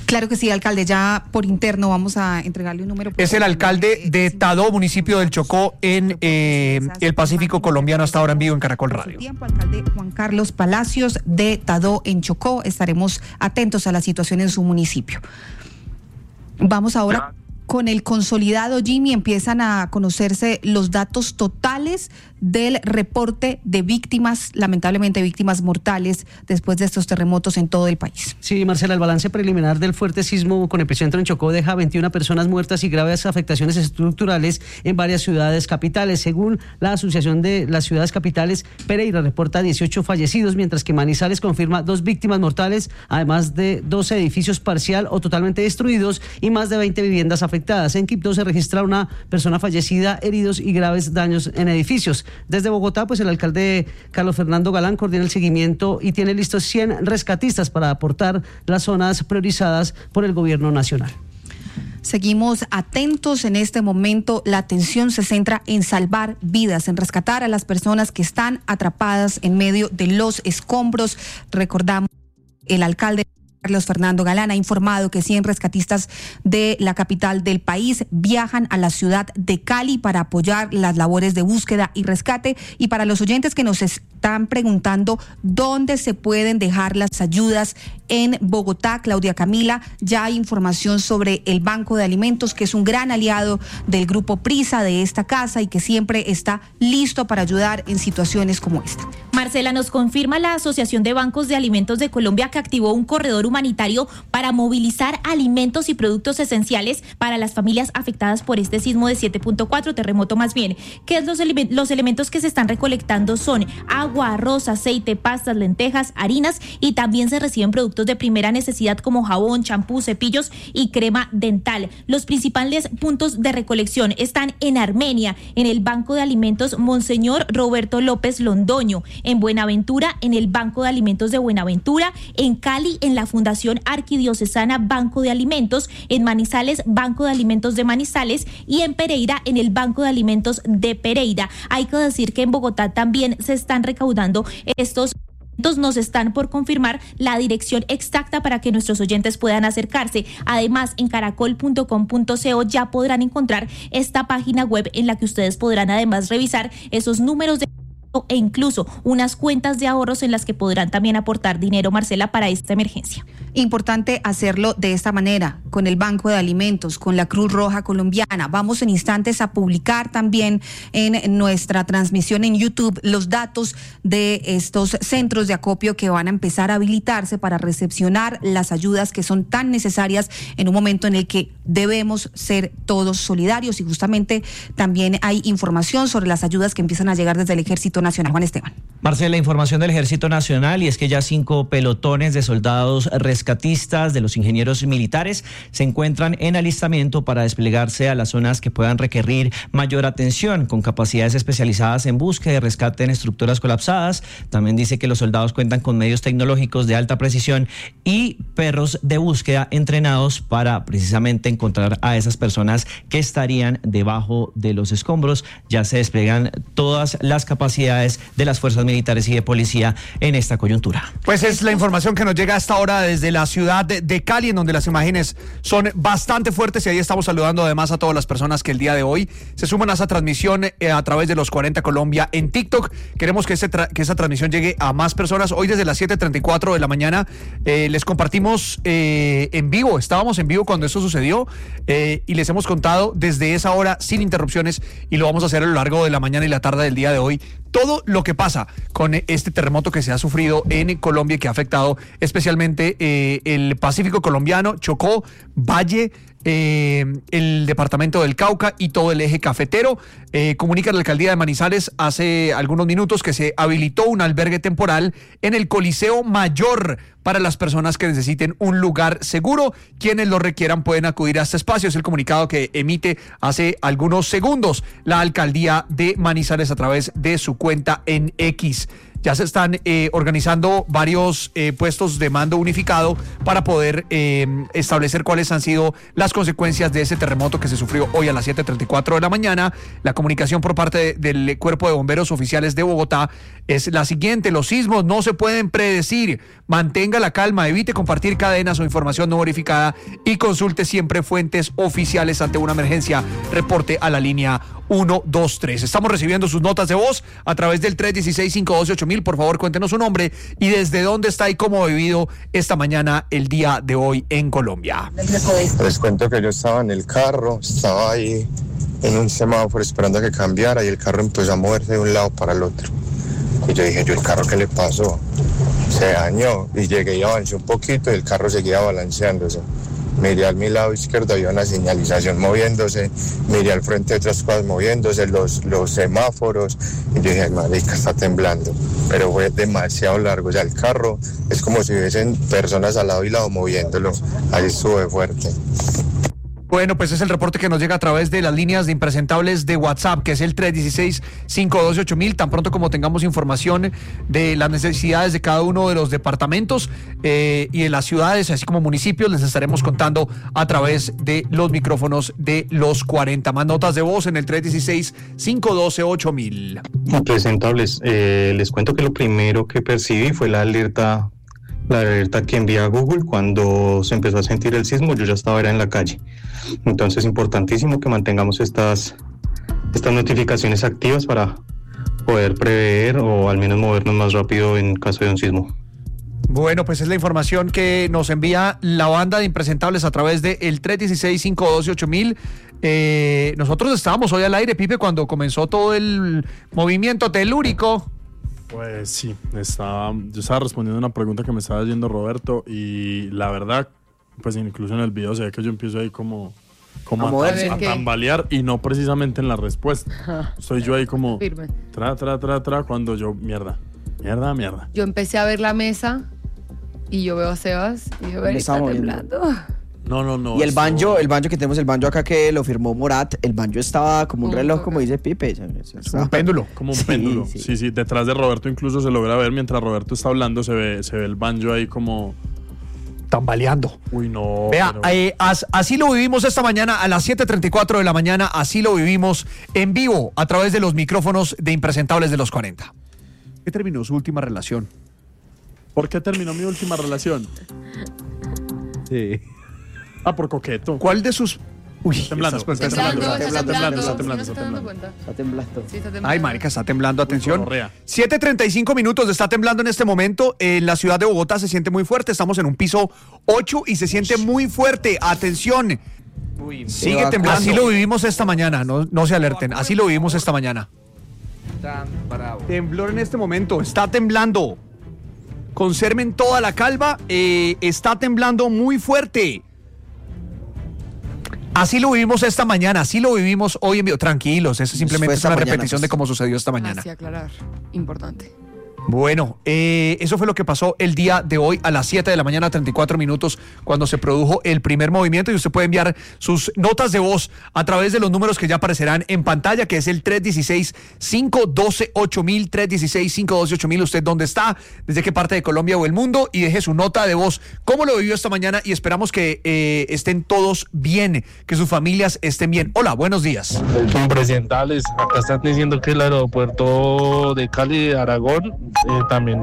Claro que sí, alcalde, ya por interno vamos a entregarle un número. Es el alcalde de Tadó, municipio del Chocó, en el Pacífico colombiano, hasta ahora en vivo en Caracol Radio. Alcalde Juan Carlos Palacios de Tadó en Chocó, estaremos atentos a la situación en su municipio. Vamos ahora con el consolidado, Jimmy. Empiezan a conocerse los datos totales del reporte de víctimas, lamentablemente víctimas mortales, después de estos terremotos en todo el país. Sí, Marcela, el balance preliminar del fuerte sismo con epicentro en Chocó deja 21 personas muertas y graves afectaciones estructurales en varias ciudades capitales. Según la Asociación de las Ciudades Capitales, Pereira reporta 18 fallecidos, mientras que Manizales confirma 2 víctimas mortales, además de 12 edificios parcial o totalmente destruidos y más de 20 viviendas afectadas. En Quibdó se registra una persona fallecida, heridos y graves daños en edificios. Desde Bogotá, pues el alcalde Carlos Fernando Galán coordina el seguimiento y tiene listos 100 rescatistas para aportar las zonas priorizadas por el gobierno nacional. Seguimos atentos en este momento. La atención se centra en salvar vidas, en rescatar a las personas que están atrapadas en medio de los escombros. Recordamos, el alcalde Carlos Fernando Galán ha informado que 100 rescatistas de la capital del país viajan a la ciudad de Cali para apoyar las labores de búsqueda y rescate. Y para los oyentes que nos están preguntando dónde se pueden dejar las ayudas en Bogotá, Claudia Camila, ya hay información sobre el Banco de Alimentos, que es un gran aliado del Grupo Prisa, de esta casa, y que siempre está listo para ayudar en situaciones como esta. Marcela, nos confirma la Asociación de Bancos de Alimentos de Colombia que activó un corredor humanitario para movilizar alimentos y productos esenciales para las familias afectadas por este sismo de 7.4, terremoto más bien. ¿Qué es los elementos que se están recolectando? Son agua, arroz, aceite, pastas, lentejas, harinas, y también se reciben productos de primera necesidad como jabón, champú, cepillos y crema dental. Los principales puntos de recolección están en Armenia, en el Banco de Alimentos Monseñor Roberto López Londoño, en Buenaventura, en el Banco de Alimentos de Buenaventura, en Cali, en la Fundación Arquidiocesana Banco de Alimentos, en Manizales, Banco de Alimentos de Manizales, y en Pereira, en el Banco de Alimentos de Pereira. Hay que decir que en Bogotá también se están recaudando estos. Nos están por confirmar la dirección exacta para que nuestros oyentes puedan acercarse. Además, en caracol.com.co ya podrán encontrar esta página web en la que ustedes podrán además revisar esos números de e incluso unas cuentas de ahorros en las que podrán también aportar dinero, Marcela, para esta emergencia. Importante hacerlo de esta manera, con el Banco de Alimentos, con la Cruz Roja Colombiana. Vamos en instantes a publicar también en nuestra transmisión en YouTube los datos de estos centros de acopio que van a empezar a habilitarse para recepcionar las ayudas que son tan necesarias en un momento en el que debemos ser todos solidarios. Y justamente también hay información sobre las ayudas que empiezan a llegar desde el Ejército Nacional. Juan Esteban. Marcela, información del Ejército Nacional, y es que ya 5 pelotones de soldados rescatistas de los ingenieros militares se encuentran en alistamiento para desplegarse a las zonas que puedan requerir mayor atención, con capacidades especializadas en búsqueda y rescate en estructuras colapsadas. También dice que los soldados cuentan con medios tecnológicos de alta precisión y perros de búsqueda entrenados para precisamente encontrar a esas personas que estarían debajo de los escombros. Ya se despliegan todas las capacidades de las fuerzas militares y de policía en esta coyuntura. Pues es la información que nos llega hasta ahora desde la ciudad de Cali, en donde las imágenes son bastante fuertes, y ahí estamos saludando además a todas las personas que el día de hoy se suman a esa transmisión a través de los 40 Colombia en TikTok. Queremos que esa transmisión llegue a más personas. Hoy desde las 7:34 de la mañana les compartimos en vivo, estábamos en vivo cuando eso sucedió, y les hemos contado desde esa hora sin interrupciones, y lo vamos a hacer a lo largo de la mañana y la tarde del día de hoy, todo lo que pasa con este terremoto que se ha sufrido en Colombia y que ha afectado especialmente el Pacífico colombiano, Chocó, Valle, el departamento del Cauca y todo el eje cafetero. Comunica la alcaldía de Manizales hace algunos minutos que se habilitó un albergue temporal en el Coliseo Mayor para las personas que necesiten un lugar seguro. Quienes lo requieran pueden acudir a este espacio. Es el comunicado que emite hace algunos segundos la alcaldía de Manizales a través de su cuenta en X. Ya se están organizando varios puestos de mando unificado para poder establecer cuáles han sido las consecuencias de ese terremoto que se sufrió hoy a las 7:34 de la mañana. La comunicación por parte del Cuerpo de Bomberos Oficiales de Bogotá es la siguiente: los sismos no se pueden predecir. Mantenga la calma, evite compartir cadenas o información no verificada y consulte siempre fuentes oficiales ante una emergencia. Reporte a la línea 123. Estamos recibiendo sus notas de voz a través del 316-512-8000. Por favor, cuéntenos su nombre y desde dónde está y cómo ha vivido esta mañana, el día de hoy en Colombia. Les cuento que yo estaba en el carro, estaba ahí en un semáforo esperando a que cambiara y el carro empezó a moverse de un lado para el otro. Y yo dije, ¿el carro qué le pasó? Se dañó y llegué y avancé un poquito y el carro seguía balanceándose. Miré a mi lado izquierdo, había una señalización moviéndose, miré al frente otras cosas moviéndose, los semáforos, y yo dije, marica, está temblando, pero fue demasiado largo, o sea, el carro es como si hubiesen personas al lado y lado moviéndolo, ahí estuvo fuerte. Bueno, pues es el reporte que nos llega a través de las líneas de impresentables de WhatsApp, que es el 316-512-8000. Tan pronto como tengamos información de las necesidades de cada uno de los departamentos y de las ciudades, así como municipios, les estaremos contando a través de los micrófonos de los 40. Más notas de voz en el 316-512-8000. Impresentables, les cuento que lo primero que percibí fue la alerta que envía Google cuando se empezó a sentir el sismo. Yo ya era en la calle. Entonces, importantísimo que mantengamos estas notificaciones activas para poder prever o al menos movernos más rápido en caso de un sismo. Bueno, pues es la información que nos envía la banda de impresentables a través del 316-512-8000. Nosotros estábamos hoy al aire, Pipe, cuando comenzó todo el movimiento telúrico. Pues sí, yo estaba respondiendo una pregunta que me estaba haciendo Roberto y la verdad, pues incluso en el video se ve que yo empiezo ahí como a tambalear y no precisamente en la respuesta. Estoy yo ahí como firme. Cuando yo, mierda. Yo empecé a ver la mesa y yo veo a Sebas y yo está temblando. No. Y el banjo que tenemos, el banjo acá que lo firmó Morat, el banjo estaba como un reloj, como dice Pipe. Como un péndulo. Como un péndulo. Sí, detrás de Roberto incluso se logra ver, mientras Roberto está hablando, se ve el banjo ahí como tambaleando. Uy, no. Vea, así lo vivimos esta mañana a las 7:34 de la mañana, así lo vivimos en vivo a través de los micrófonos de Impresentables de los 40. ¿Qué terminó su última relación? ¿Por qué terminó mi última relación? Sí. Por coqueto. ¿Cuál de sus...? Uy, está temblando. Está temblando. Ay, marica, está temblando, atención. 7:35 minutos, está temblando en este momento. En la ciudad de Bogotá se siente muy fuerte. Estamos en un piso 8 y se siente muy fuerte. Atención. Sigue temblando. Así lo vivimos esta mañana, no se alerten. Así lo vivimos esta mañana. Temblor en este momento, está temblando. Conserven toda la calma, está temblando muy fuerte. Así lo vivimos esta mañana, así lo vivimos hoy en vivo. Tranquilos, eso simplemente es una repetición de cómo sucedió esta mañana. Así aclarar, importante. Bueno, eso fue lo que pasó el día de hoy a las 7 de la mañana, 34 minutos, cuando se produjo el primer movimiento. Y usted puede enviar sus notas de voz a través de los números que ya aparecerán en pantalla, que es el 316-512-8000, 316-512-8000. Usted dónde está, desde qué parte de Colombia o el mundo, y deje su nota de voz, cómo lo vivió esta mañana, y esperamos que estén todos bien, que sus familias estén bien. Hola, buenos días. Impresentables, acá están diciendo que el aeropuerto de Cali de Aragón también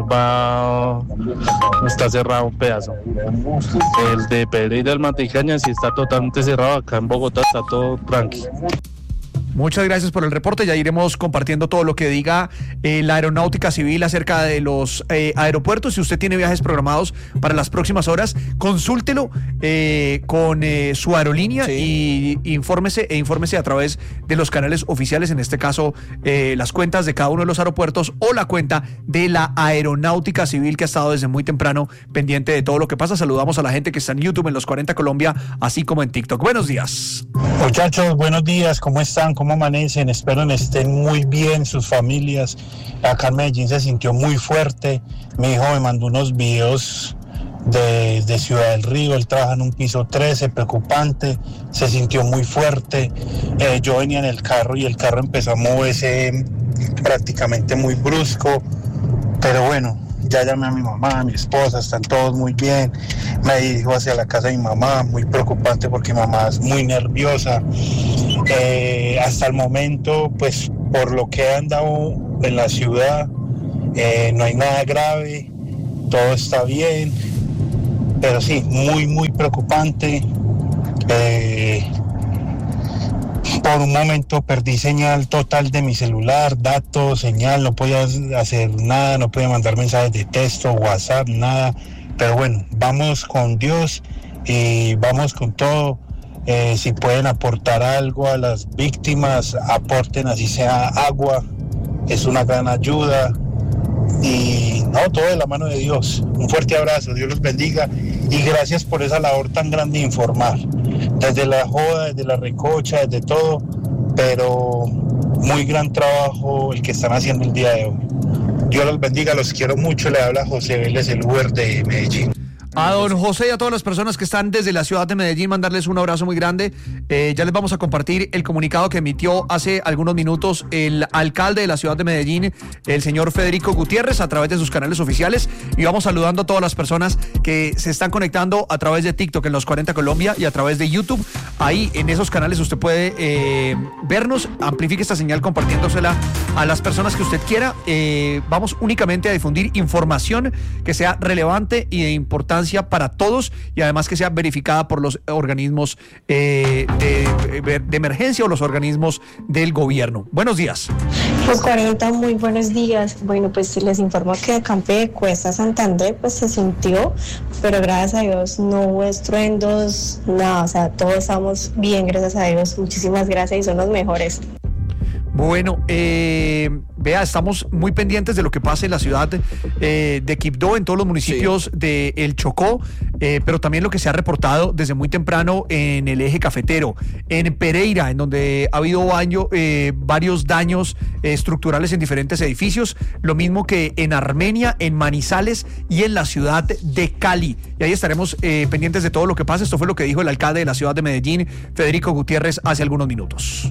está cerrado un pedazo. El de Pereira, el Matecaña, sí está totalmente cerrado. Acá en Bogotá está todo tranquilo. Muchas gracias por el reporte. Ya iremos compartiendo todo lo que diga la Aeronáutica Civil acerca de los aeropuertos. Si usted tiene viajes programados para las próximas horas, consúltelo con su aerolínea y infórmese a través de los canales oficiales, en este caso las cuentas de cada uno de los aeropuertos o la cuenta de la Aeronáutica Civil, que ha estado desde muy temprano pendiente de todo lo que pasa. Saludamos a la gente que está en YouTube, en los 40 Colombia, así como en TikTok. Buenos días. Muchachos, buenos días. ¿Cómo están? ¿Cómo amanecen? Espero que estén muy bien, sus familias. Acá en Medellín se sintió muy fuerte. Mi hijo me mandó unos videos de Ciudad del Río. Él trabaja en un piso 13, preocupante. Se sintió muy fuerte. Yo venía en el carro y el carro empezó a moverse prácticamente muy brusco. Pero bueno, ya llamé a mi mamá, a mi esposa, están todos muy bien. Me dirijo hacia la casa de mi mamá, muy preocupante porque mi mamá es muy nerviosa. Hasta el momento, pues por lo que he andado en la ciudad, no hay nada grave, todo está bien, pero sí, muy preocupante. Por un momento perdí señal total de mi celular, datos, señal, no podía hacer nada, no podía mandar mensajes de texto, WhatsApp, nada. Pero bueno, vamos con Dios y vamos con todo. Si pueden aportar algo a las víctimas, aporten, así sea agua, es una gran ayuda. Y no, todo de la mano de Dios. Un fuerte abrazo, Dios los bendiga y gracias por esa labor tan grande de informar. Desde la joda, desde la recocha, desde todo, pero muy gran trabajo el que están haciendo el día de hoy. Dios los bendiga, los quiero mucho. Le habla José Vélez, el Uber de Medellín. A don José y a todas las personas que están desde la ciudad de Medellín, mandarles un abrazo muy grande. Ya les vamos a compartir el comunicado que emitió hace algunos minutos el alcalde de la ciudad de Medellín, el señor Federico Gutiérrez, a través de sus canales oficiales. Y vamos saludando a todas las personas que se están conectando a través de TikTok en Los 40 Colombia y a través de YouTube. Ahí en esos canales usted puede vernos, amplifique esta señal compartiéndosela a las personas que usted quiera. Vamos únicamente a difundir información que sea relevante y de importancia para todos y además que sea verificada por los organismos de emergencia o los organismos del gobierno. Buenos días. Los 40, muy buenos días. Bueno, pues les informo que de Campe de Cuesta, Santander, pues se sintió, pero gracias a Dios no hubo estruendos, nada, o sea, todos estamos bien, gracias a Dios. Muchísimas gracias y son los mejores. Bueno, vea, estamos muy pendientes de lo que pasa en la ciudad de Quibdó, en todos los municipios de El Chocó, pero también lo que se ha reportado desde muy temprano en el eje cafetero, en Pereira, en donde ha habido varios daños estructurales en diferentes edificios, lo mismo que en Armenia, en Manizales y en la ciudad de Cali. Y ahí estaremos pendientes de todo lo que pasa. Esto fue lo que dijo el alcalde de la ciudad de Medellín, Federico Gutiérrez, hace algunos minutos.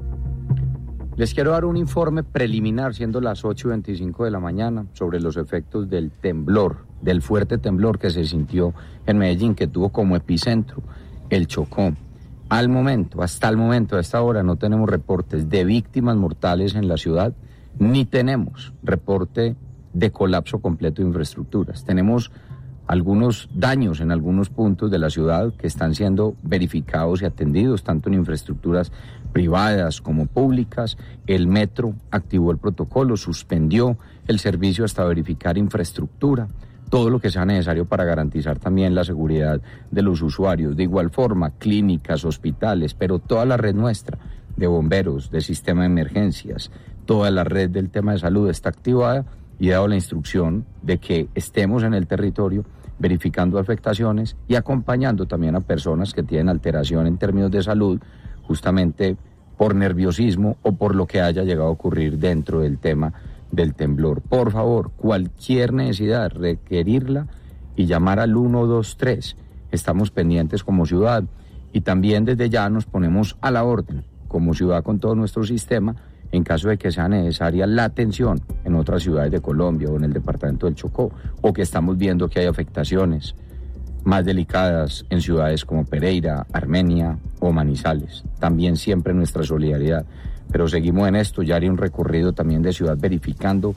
Les quiero dar un informe preliminar, siendo las 8:25 de la mañana, sobre los efectos del temblor, del fuerte temblor que se sintió en Medellín, que tuvo como epicentro el Chocó. Hasta el momento, a esta hora, no tenemos reportes de víctimas mortales en la ciudad, ni tenemos reporte de colapso completo de infraestructuras. Tenemos algunos daños en algunos puntos de la ciudad que están siendo verificados y atendidos, tanto en infraestructuras privadas como públicas. El metro activó el protocolo, suspendió el servicio hasta verificar infraestructura, todo lo que sea necesario para garantizar también la seguridad de los usuarios. De igual forma, clínicas, hospitales, pero toda la red nuestra de bomberos, de sistema de emergencias, toda la red del tema de salud está activada y he dado la instrucción de que estemos en el territorio verificando afectaciones y acompañando también a personas que tienen alteración en términos de salud, justamente por nerviosismo o por lo que haya llegado a ocurrir dentro del tema del temblor. Por favor, cualquier necesidad, requerirla y llamar al 123. Estamos pendientes como ciudad y también desde ya nos ponemos a la orden como ciudad con todo nuestro sistema en caso de que sea necesaria la atención en otras ciudades de Colombia o en el departamento del Chocó, o que estamos viendo que hay afectaciones más delicadas en ciudades como Pereira, Armenia o Manizales. También siempre nuestra solidaridad. Pero seguimos en esto, ya haré un recorrido también de ciudad verificando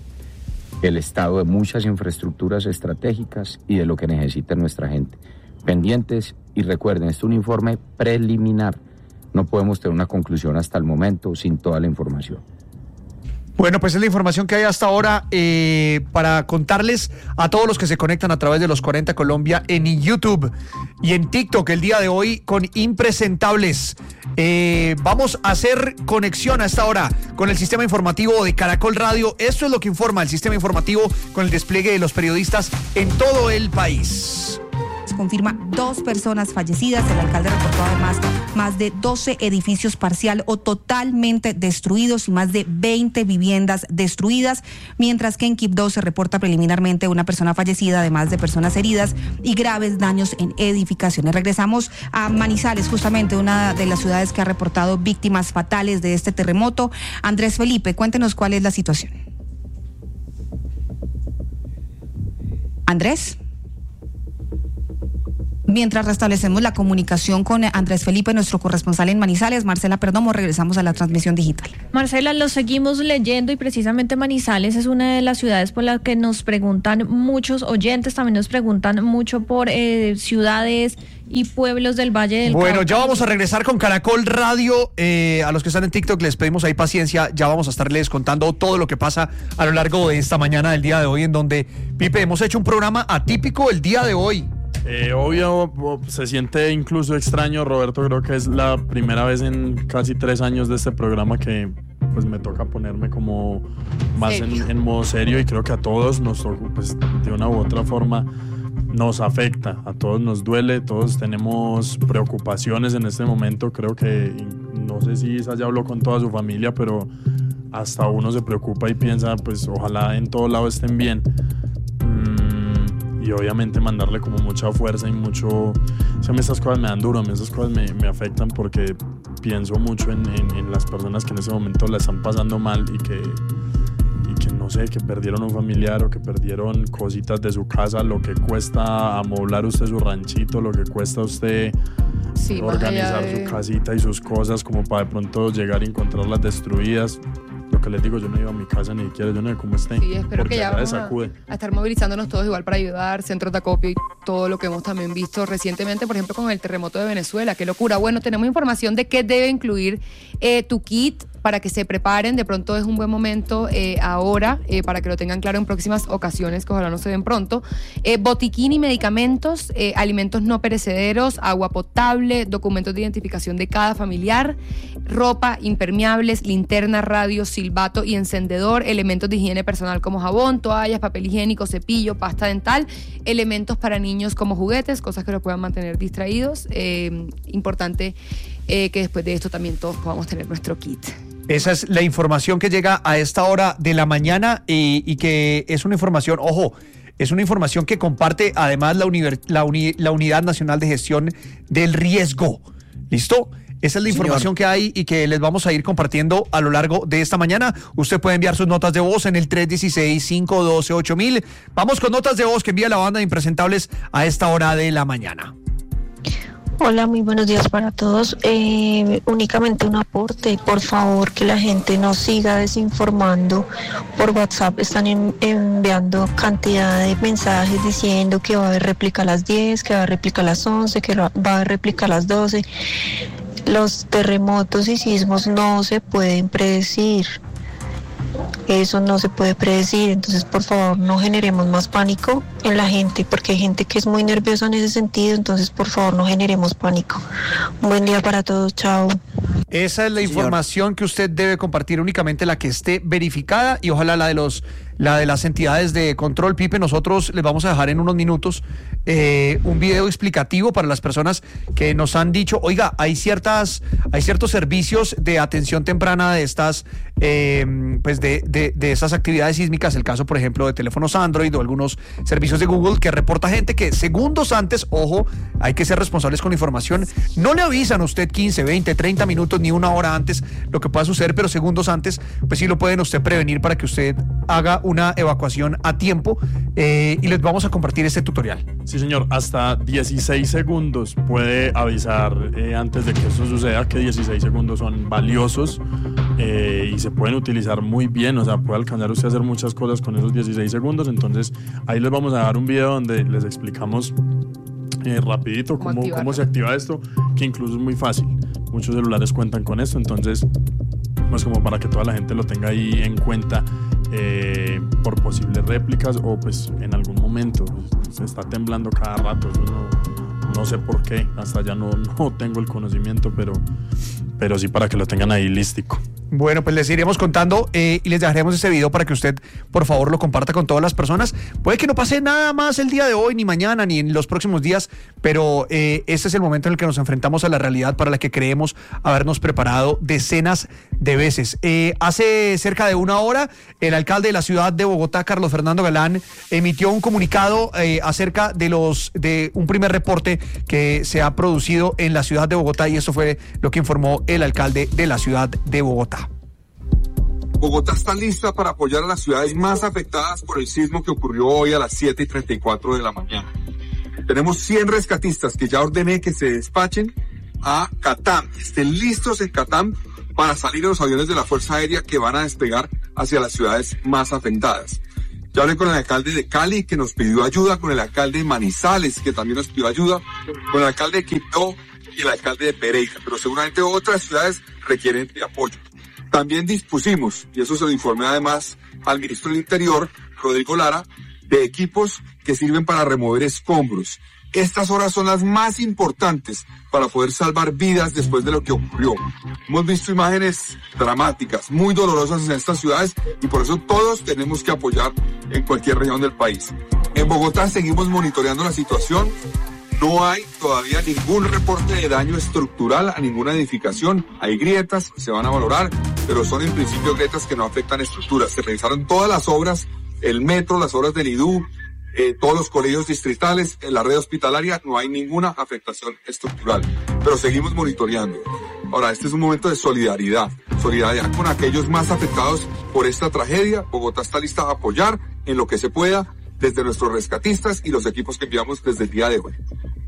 el estado de muchas infraestructuras estratégicas y de lo que necesita nuestra gente. Pendientes y recuerden, esto es un informe preliminar. No podemos tener una conclusión hasta el momento sin toda la información. Bueno, pues es la información que hay hasta ahora para contarles a todos los que se conectan a través de Los 40 Colombia en YouTube y en TikTok el día de hoy con Impresentables. Vamos a hacer conexión a esta hora con el sistema informativo de Caracol Radio. Esto es lo que informa el sistema informativo con el despliegue de los periodistas en todo el país. Confirma 2 personas fallecidas. El alcalde reportó además más de 12 edificios parcial o totalmente destruidos y más de 20 viviendas destruidas, mientras que en Quibdó se reporta preliminarmente una persona fallecida, además de personas heridas y graves daños en edificaciones. Regresamos a Manizales, justamente una de las ciudades que ha reportado víctimas fatales de este terremoto. Andrés Felipe, cuéntenos cuál es la situación. Andrés. Mientras restablecemos la comunicación con Andrés Felipe, nuestro corresponsal en Manizales, Marcela Perdomo, regresamos a la transmisión digital. Marcela, lo seguimos leyendo y precisamente Manizales es una de las ciudades por las que nos preguntan muchos oyentes, también nos preguntan mucho por ciudades y pueblos del Valle del Cauca. Bueno, ya vamos a regresar con Caracol Radio. A los que están en TikTok les pedimos ahí paciencia. Ya vamos a estarles contando todo lo que pasa a lo largo de esta mañana del día de hoy, en donde, Pipe, hemos hecho un programa atípico el día de hoy. Obvio, se siente incluso extraño, Roberto. Creo que es la primera vez en casi 3 años de este programa que pues me toca ponerme como más en modo serio, y creo que a todos nos toca, pues, de una u otra forma nos afecta, a todos nos duele, todos tenemos preocupaciones en este momento. Creo que, no sé si Isa ya habló con toda su familia, pero hasta uno se preocupa y piensa, pues ojalá en todo lado estén bien. Y obviamente mandarle como mucha fuerza y mucho... O sea, estas cosas me dan duro, estas cosas me afectan porque pienso mucho en las personas que en ese momento la están pasando mal y que no sé, que perdieron un familiar o que perdieron cositas de su casa, lo que cuesta amoblar usted su ranchito, lo que cuesta usted organizar su casita y sus cosas, como para de pronto llegar y encontrarlas destruidas. Lo que les digo, yo no iba a mi casa ni siquiera, yo no sé cómo esté. Sí, espero que ya vamos a estar movilizándonos todos igual para ayudar, centros de acopio y todo lo que hemos también visto recientemente, por ejemplo, con el terremoto de Venezuela. Qué locura. Bueno, tenemos información de qué debe incluir tu kit para que se preparen. De pronto es un buen momento ahora para que lo tengan claro en próximas ocasiones, que ojalá no se den pronto. Botiquín y medicamentos, alimentos no perecederos, agua potable, documentos de identificación de cada familiar, ropa, impermeables, linterna, radio, silbato y encendedor, elementos de higiene personal como jabón, toallas, papel higiénico, cepillo, pasta dental, elementos para niños como juguetes, cosas que los puedan mantener distraídos. Importante que después de esto también todos podamos tener nuestro kit. Esa es la información que llega a esta hora de la mañana y que es una información, ojo, es una información que comparte además la Unidad Nacional de Gestión del Riesgo. ¿Listo? Esa es la información que hay y que les vamos a ir compartiendo a lo largo de esta mañana. Usted puede enviar sus notas de voz en el 316-512-8000. Vamos con notas de voz que envía la banda de Impresentables a esta hora de la mañana. Hola, muy buenos días para todos. Únicamente un aporte, por favor, que la gente no siga desinformando por WhatsApp. Están enviando cantidad de mensajes diciendo que va a haber réplica a las 10, que va a haber réplica a las 11, que va a haber réplica a las 12. Los terremotos y sismos no se pueden predecir. Eso no se puede predecir, entonces por favor no generemos más pánico en la gente, porque hay gente que es muy nerviosa en ese sentido, entonces por favor no generemos pánico. Un buen día para todos, chao. Esa es la información que usted debe compartir, únicamente la que esté verificada, y ojalá la de las entidades de control. Pipe, nosotros les vamos a dejar en unos minutos un video explicativo para las personas que nos han dicho, oiga, hay ciertos servicios de atención temprana de estas pues de esas actividades sísmicas, el caso por ejemplo de teléfonos Android o algunos servicios de Google, que reporta gente que segundos antes, ojo, hay que ser responsables con la información, no le avisan a usted 15, 20, 30 minutos ni una hora antes lo que pueda suceder, pero segundos antes pues sí lo pueden usted prevenir para que usted haga una evacuación a tiempo, y les vamos a compartir este tutorial. Sí, señor, hasta 16 segundos puede avisar antes de que esto suceda, que 16 segundos son valiosos y se pueden utilizar muy bien, o sea, puede alcanzar usted a hacer muchas cosas con esos 16 segundos, entonces ahí les vamos a dar un video donde les explicamos rapidito cómo se activa esto, que incluso es muy fácil, muchos celulares cuentan con esto, entonces pues como para que toda la gente lo tenga ahí en cuenta por posibles réplicas o pues en algún momento se está temblando cada rato, eso no sé por qué, hasta ya no tengo el conocimiento, pero sí para que lo tengan ahí lístico. Bueno, pues les iremos contando y les dejaremos ese video para que usted por favor lo comparta con todas las personas. Puede que no pase nada más el día de hoy, ni mañana, ni en los próximos días, pero este es el momento en el que nos enfrentamos a la realidad para la que creemos habernos preparado decenas de veces. Hace cerca de una hora, el alcalde de la ciudad de Bogotá, Carlos Fernando Galán, emitió un comunicado acerca de un primer reporte que se ha producido en la ciudad de Bogotá, y eso fue lo que informó el alcalde de la ciudad de Bogotá. Bogotá está lista para apoyar a las ciudades más afectadas por el sismo que ocurrió hoy a las 7:34 de la mañana. Tenemos 100 rescatistas que ya ordené que se despachen a Catam, estén listos en Catam para salir en los aviones de la Fuerza Aérea que van a despegar hacia las ciudades más afectadas. Ya hablé con el alcalde de Cali, que nos pidió ayuda, con el alcalde de Manizales, que también nos pidió ayuda, con el alcalde de Quibdó y el alcalde de Pereira, pero seguramente otras ciudades requieren de apoyo. También dispusimos, y eso se lo informé además al ministro del Interior, Rodrigo Lara, de equipos que sirven para remover escombros. Estas horas son las más importantes para poder salvar vidas después de lo que ocurrió. Hemos visto imágenes dramáticas, muy dolorosas en estas ciudades y por eso todos tenemos que apoyar en cualquier región del país. En Bogotá seguimos monitoreando la situación. No hay todavía ningún reporte de daño estructural a ninguna edificación. Hay grietas, se van a valorar, pero son en principio grietas que no afectan estructuras. Se revisaron todas las obras, el metro, las obras del IDU, todos los colegios distritales, en la red hospitalaria, no hay ninguna afectación estructural, pero seguimos monitoreando. Ahora, este es un momento de solidaridad con aquellos más afectados por esta tragedia. Bogotá está lista a apoyar en lo que se pueda desde nuestros rescatistas y los equipos que enviamos desde el día de hoy.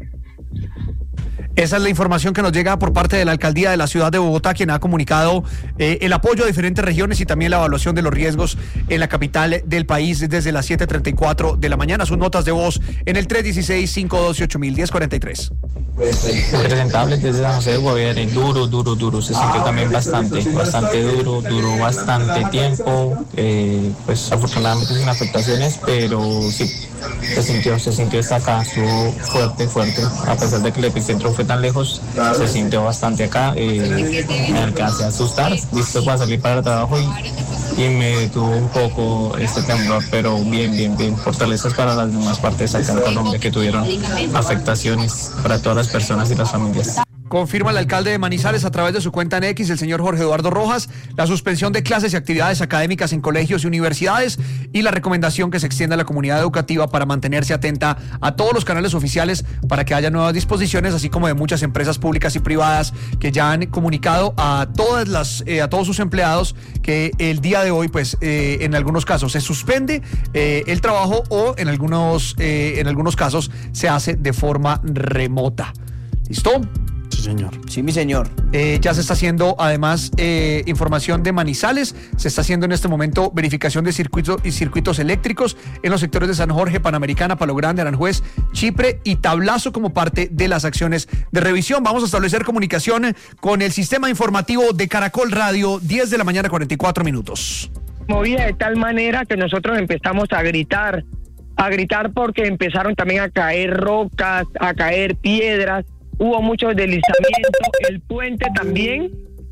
Esa es la información que nos llega por parte de la alcaldía de la ciudad de Bogotá, quien ha comunicado el apoyo a diferentes regiones y también la evaluación de los riesgos en la capital del país desde las 7:34 de la mañana. Sus notas de voz en el 316-528-1000, 1043. Presentables desde San José de Guaviare, duro, se sintió también bastante duro, duró bastante tiempo, pues afortunadamente sin afectaciones, pero sí, se sintió esta acá, estuvo fuerte, a pesar de que el epicentro fue tan lejos, se sintió bastante acá, me alcancé a asustar, listo para salir para el trabajo y me detuvo un poco este temblor, pero bien, fortalezas para las demás partes acá en Colombia que tuvieron afectaciones para todas las personas y las familias. Confirma el alcalde de Manizales a través de su cuenta en X, el señor Jorge Eduardo Rojas, la suspensión de clases y actividades académicas en colegios y universidades y la recomendación que se extienda a la comunidad educativa para mantenerse atenta a todos los canales oficiales para que haya nuevas disposiciones, así como de muchas empresas públicas y privadas que ya han comunicado a todos sus empleados que el día de hoy, pues, en algunos casos se suspende el trabajo o en algunos casos se hace de forma remota. ¿Listo? Sí, señor. Sí, mi señor. Ya se está haciendo, además, información de Manizales. Se está haciendo en este momento verificación de circuitos eléctricos en los sectores de San Jorge, Panamericana, Palo Grande, Aranjuez, Chipre y Tablazo como parte de las acciones de revisión. Vamos a establecer comunicación con el sistema informativo de Caracol Radio, 10 de la mañana, 44 minutos. Movida de tal manera que nosotros empezamos a gritar porque empezaron también a caer rocas, a caer piedras. Hubo mucho deslizamiento, el puente también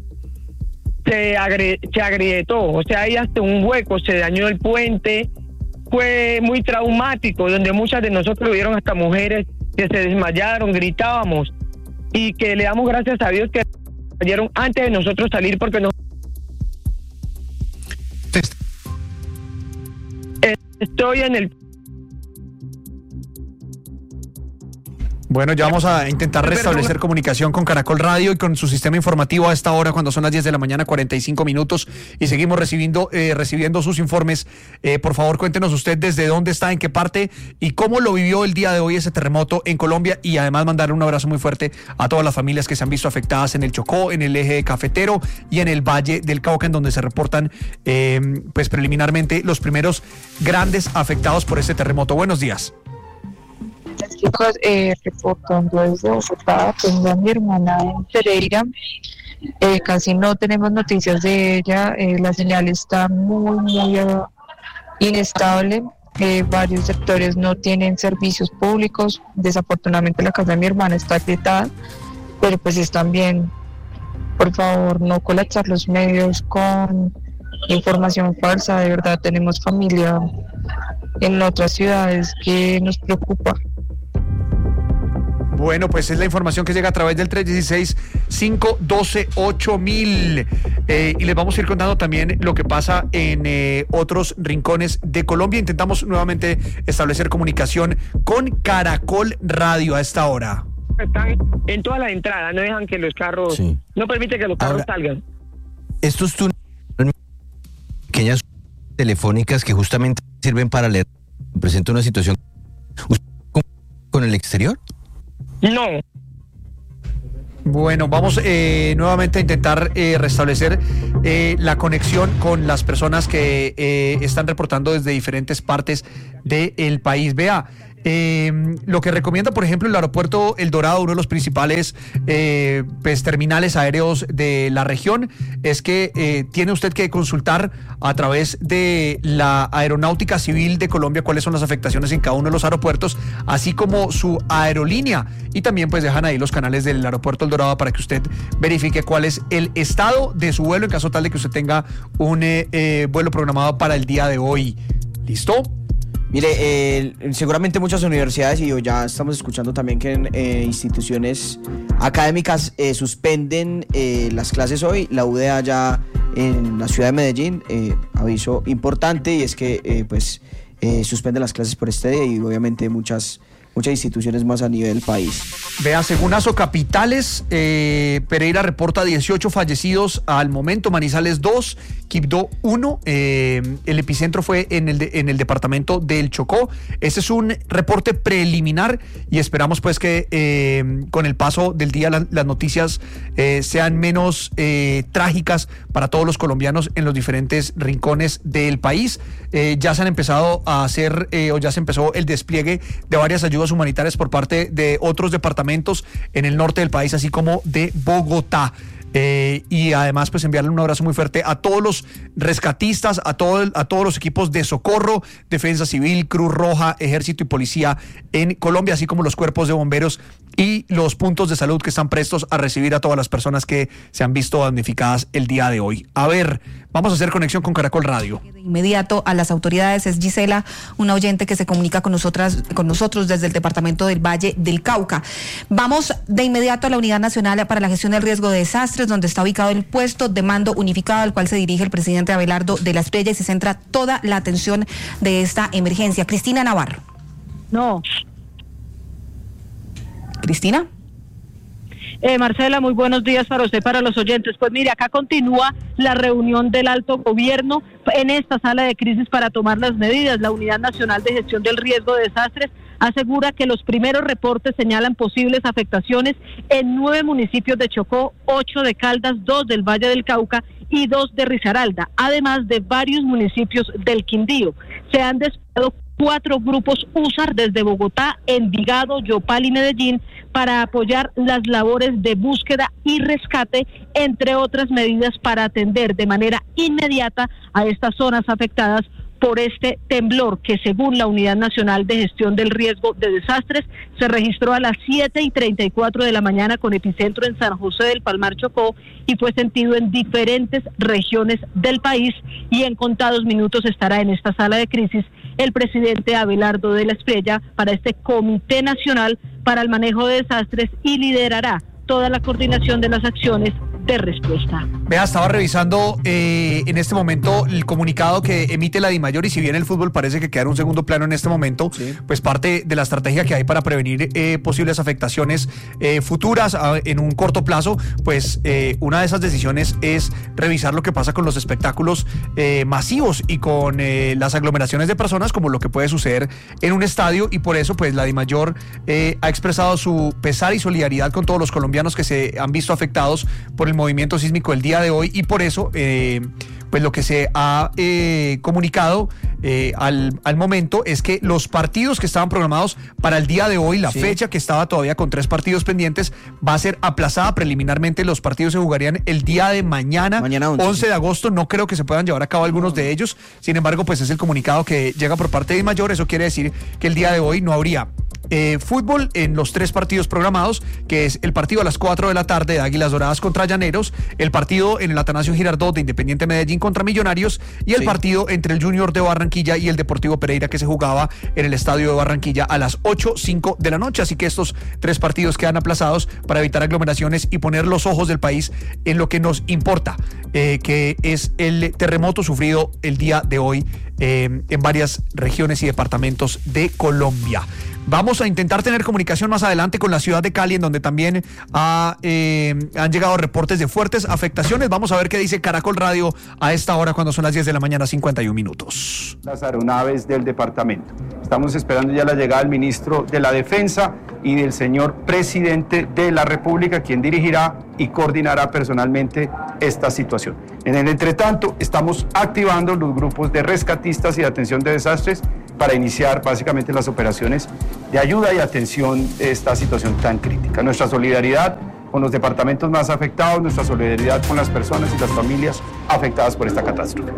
se agrietó, o sea, hay hasta un hueco, se dañó el puente, fue muy traumático, donde muchas de nosotros vieron hasta mujeres que se desmayaron, gritábamos, y que le damos gracias a Dios que cayeron antes de nosotros salir porque no... Estoy en el... Bueno, ya vamos a intentar restablecer comunicación con Caracol Radio y con su sistema informativo a esta hora, cuando son las 10 de la mañana, 45 minutos, y seguimos recibiendo sus informes. Por favor, cuéntenos usted desde dónde está, en qué parte y cómo lo vivió el día de hoy ese terremoto en Colombia, y además mandar un abrazo muy fuerte a todas las familias que se han visto afectadas en el Chocó, en el eje cafetero y en el Valle del Cauca, en donde se reportan pues preliminarmente los primeros grandes afectados por este terremoto. Buenos días. Chicos, reportando desde Bogotá, tengo a mi hermana en Pereira, casi no tenemos noticias de ella, la señal está muy inestable, varios sectores no tienen servicios públicos, desafortunadamente la casa de mi hermana está aprietada, pero pues están bien. Por favor, no colapsar los medios con información falsa, de verdad tenemos familia en otras ciudades que nos preocupa. Bueno, pues es la información que llega a través del 316-512-8000. Y les vamos a ir contando también lo que pasa en otros rincones de Colombia. Intentamos nuevamente establecer comunicación con Caracol Radio a esta hora. Están en todas las entradas, no dejan que los carros, no permite que los carros salgan. Estos túneles, pequeñas telefónicas que justamente sirven para leer, presenta una situación con el exterior? No. Bueno, vamos nuevamente a intentar restablecer la conexión con las personas que están reportando desde diferentes partes del país. Vea, lo que recomienda, por ejemplo, el aeropuerto El Dorado, uno de los principales terminales aéreos de la región, es que tiene usted que consultar a través de la Aeronáutica Civil de Colombia cuáles son las afectaciones en cada uno de los aeropuertos, así como su aerolínea, y también pues dejan ahí los canales del aeropuerto El Dorado para que usted verifique cuál es el estado de su vuelo en caso tal de que usted tenga un vuelo programado para el día de hoy. ¿Listo? Mire, seguramente muchas universidades, y ya estamos escuchando también que instituciones académicas suspenden las clases hoy. La UdeA ya en la ciudad de Medellín, aviso importante, y es que suspende las clases por este día, y obviamente muchas instituciones más a nivel país. Vea, según Asocapitales, Pereira reporta 18 fallecidos al momento, Manizales 2, Quibdó 1, el epicentro fue en el departamento del Chocó. Ese es un reporte preliminar y esperamos pues que con el paso del día las noticias sean menos trágicas para todos los colombianos en los diferentes rincones del país. Ya se han empezado a hacer ya se empezó el despliegue de varias ayudas humanitarias por parte de otros departamentos en el norte del país, así como de Bogotá. Y además pues enviarle un abrazo muy fuerte a todos los rescatistas, a todos los equipos de socorro, Defensa Civil, Cruz Roja, Ejército y Policía en Colombia, así como los cuerpos de bomberos y los puntos de salud que están prestos a recibir a todas las personas que se han visto damnificadas el día de hoy. A ver, vamos a hacer conexión con Caracol Radio. De inmediato a las autoridades es Gisela, una oyente que se comunica con nosotros desde el departamento del Valle del Cauca. Vamos de inmediato a la Unidad Nacional para la Gestión del Riesgo de Desastres, donde está ubicado el puesto de mando unificado al cual se dirige el presidente Abelardo de la Espriella, y se centra toda la atención de esta emergencia. Cristina Navarro. No. Cristina. Marcela, muy buenos días para usted, para los oyentes. Pues mire, acá continúa la reunión del alto gobierno en esta sala de crisis para tomar las medidas. La Unidad Nacional de Gestión del Riesgo de Desastres asegura que los primeros reportes señalan posibles afectaciones en 9 municipios de Chocó, 8 de Caldas, 2 del Valle del Cauca y 2 de Risaralda, además de varios municipios del Quindío. Se han desplegado 4 grupos USAR desde Bogotá, Envigado, Yopal y Medellín para apoyar las labores de búsqueda y rescate, entre otras medidas para atender de manera inmediata a estas zonas afectadas por este temblor que, según la Unidad Nacional de Gestión del Riesgo de Desastres, se registró a las 7:34 de la mañana con epicentro en San José del Palmar, Chocó, y fue sentido en diferentes regiones del país, y en contados minutos estará en esta sala de crisis el presidente Abelardo de la Espriella para este Comité Nacional para el Manejo de Desastres, y liderará toda la coordinación de las acciones de respuesta. Vea, estaba revisando en este momento el comunicado que emite la DIMAYOR, y si bien el fútbol parece que queda en un segundo plano en este momento, sí, pues parte de la estrategia que hay para prevenir posibles afectaciones futuras en un corto plazo, pues una de esas decisiones es revisar lo que pasa con los espectáculos masivos y con las aglomeraciones de personas, como lo que puede suceder en un estadio, y por eso pues la DIMAYOR ha expresado su pesar y solidaridad con todos los colombianos que se han visto afectados por el movimiento sísmico el día de hoy, y por eso pues lo que se ha comunicado al momento es que los partidos que estaban programados para el día de hoy, la fecha que estaba todavía con 3 partidos pendientes, va a ser aplazada preliminarmente. Los partidos se jugarían el día de mañana 11 de agosto. No creo que se puedan llevar a cabo algunos de ellos, sin embargo pues es el comunicado que llega por parte de DIMAYOR. Eso quiere decir que el día de hoy no habría fútbol en los 3 partidos programados, que es el partido a las 4 de la tarde de Águilas Doradas contra Llaneros, el partido en el Atanasio Girardot de Independiente Medellín contra Millonarios, y el partido entre el Junior de Barranquilla y el Deportivo Pereira, que se jugaba en el Estadio de Barranquilla a las 8:05 de la noche. Así que estos 3 partidos quedan aplazados para evitar aglomeraciones y poner los ojos del país en lo que nos importa, que es el terremoto sufrido el día de hoy en varias regiones y departamentos de Colombia. Vamos a intentar tener comunicación más adelante con la ciudad de Cali, en donde también han llegado reportes de fuertes afectaciones. Vamos a ver qué dice Caracol Radio a esta hora, cuando son las 10 de la mañana, 51 minutos. Las aeronaves del departamento. Estamos esperando ya la llegada del ministro de la Defensa y del señor presidente de la República, quien dirigirá y coordinará personalmente esta situación. En el entretanto, estamos activando los grupos de rescatistas y de atención de desastres para iniciar básicamente las operaciones de ayuda y atención de esta situación tan crítica. Nuestra solidaridad con los departamentos más afectados, nuestra solidaridad con las personas y las familias afectadas por esta catástrofe.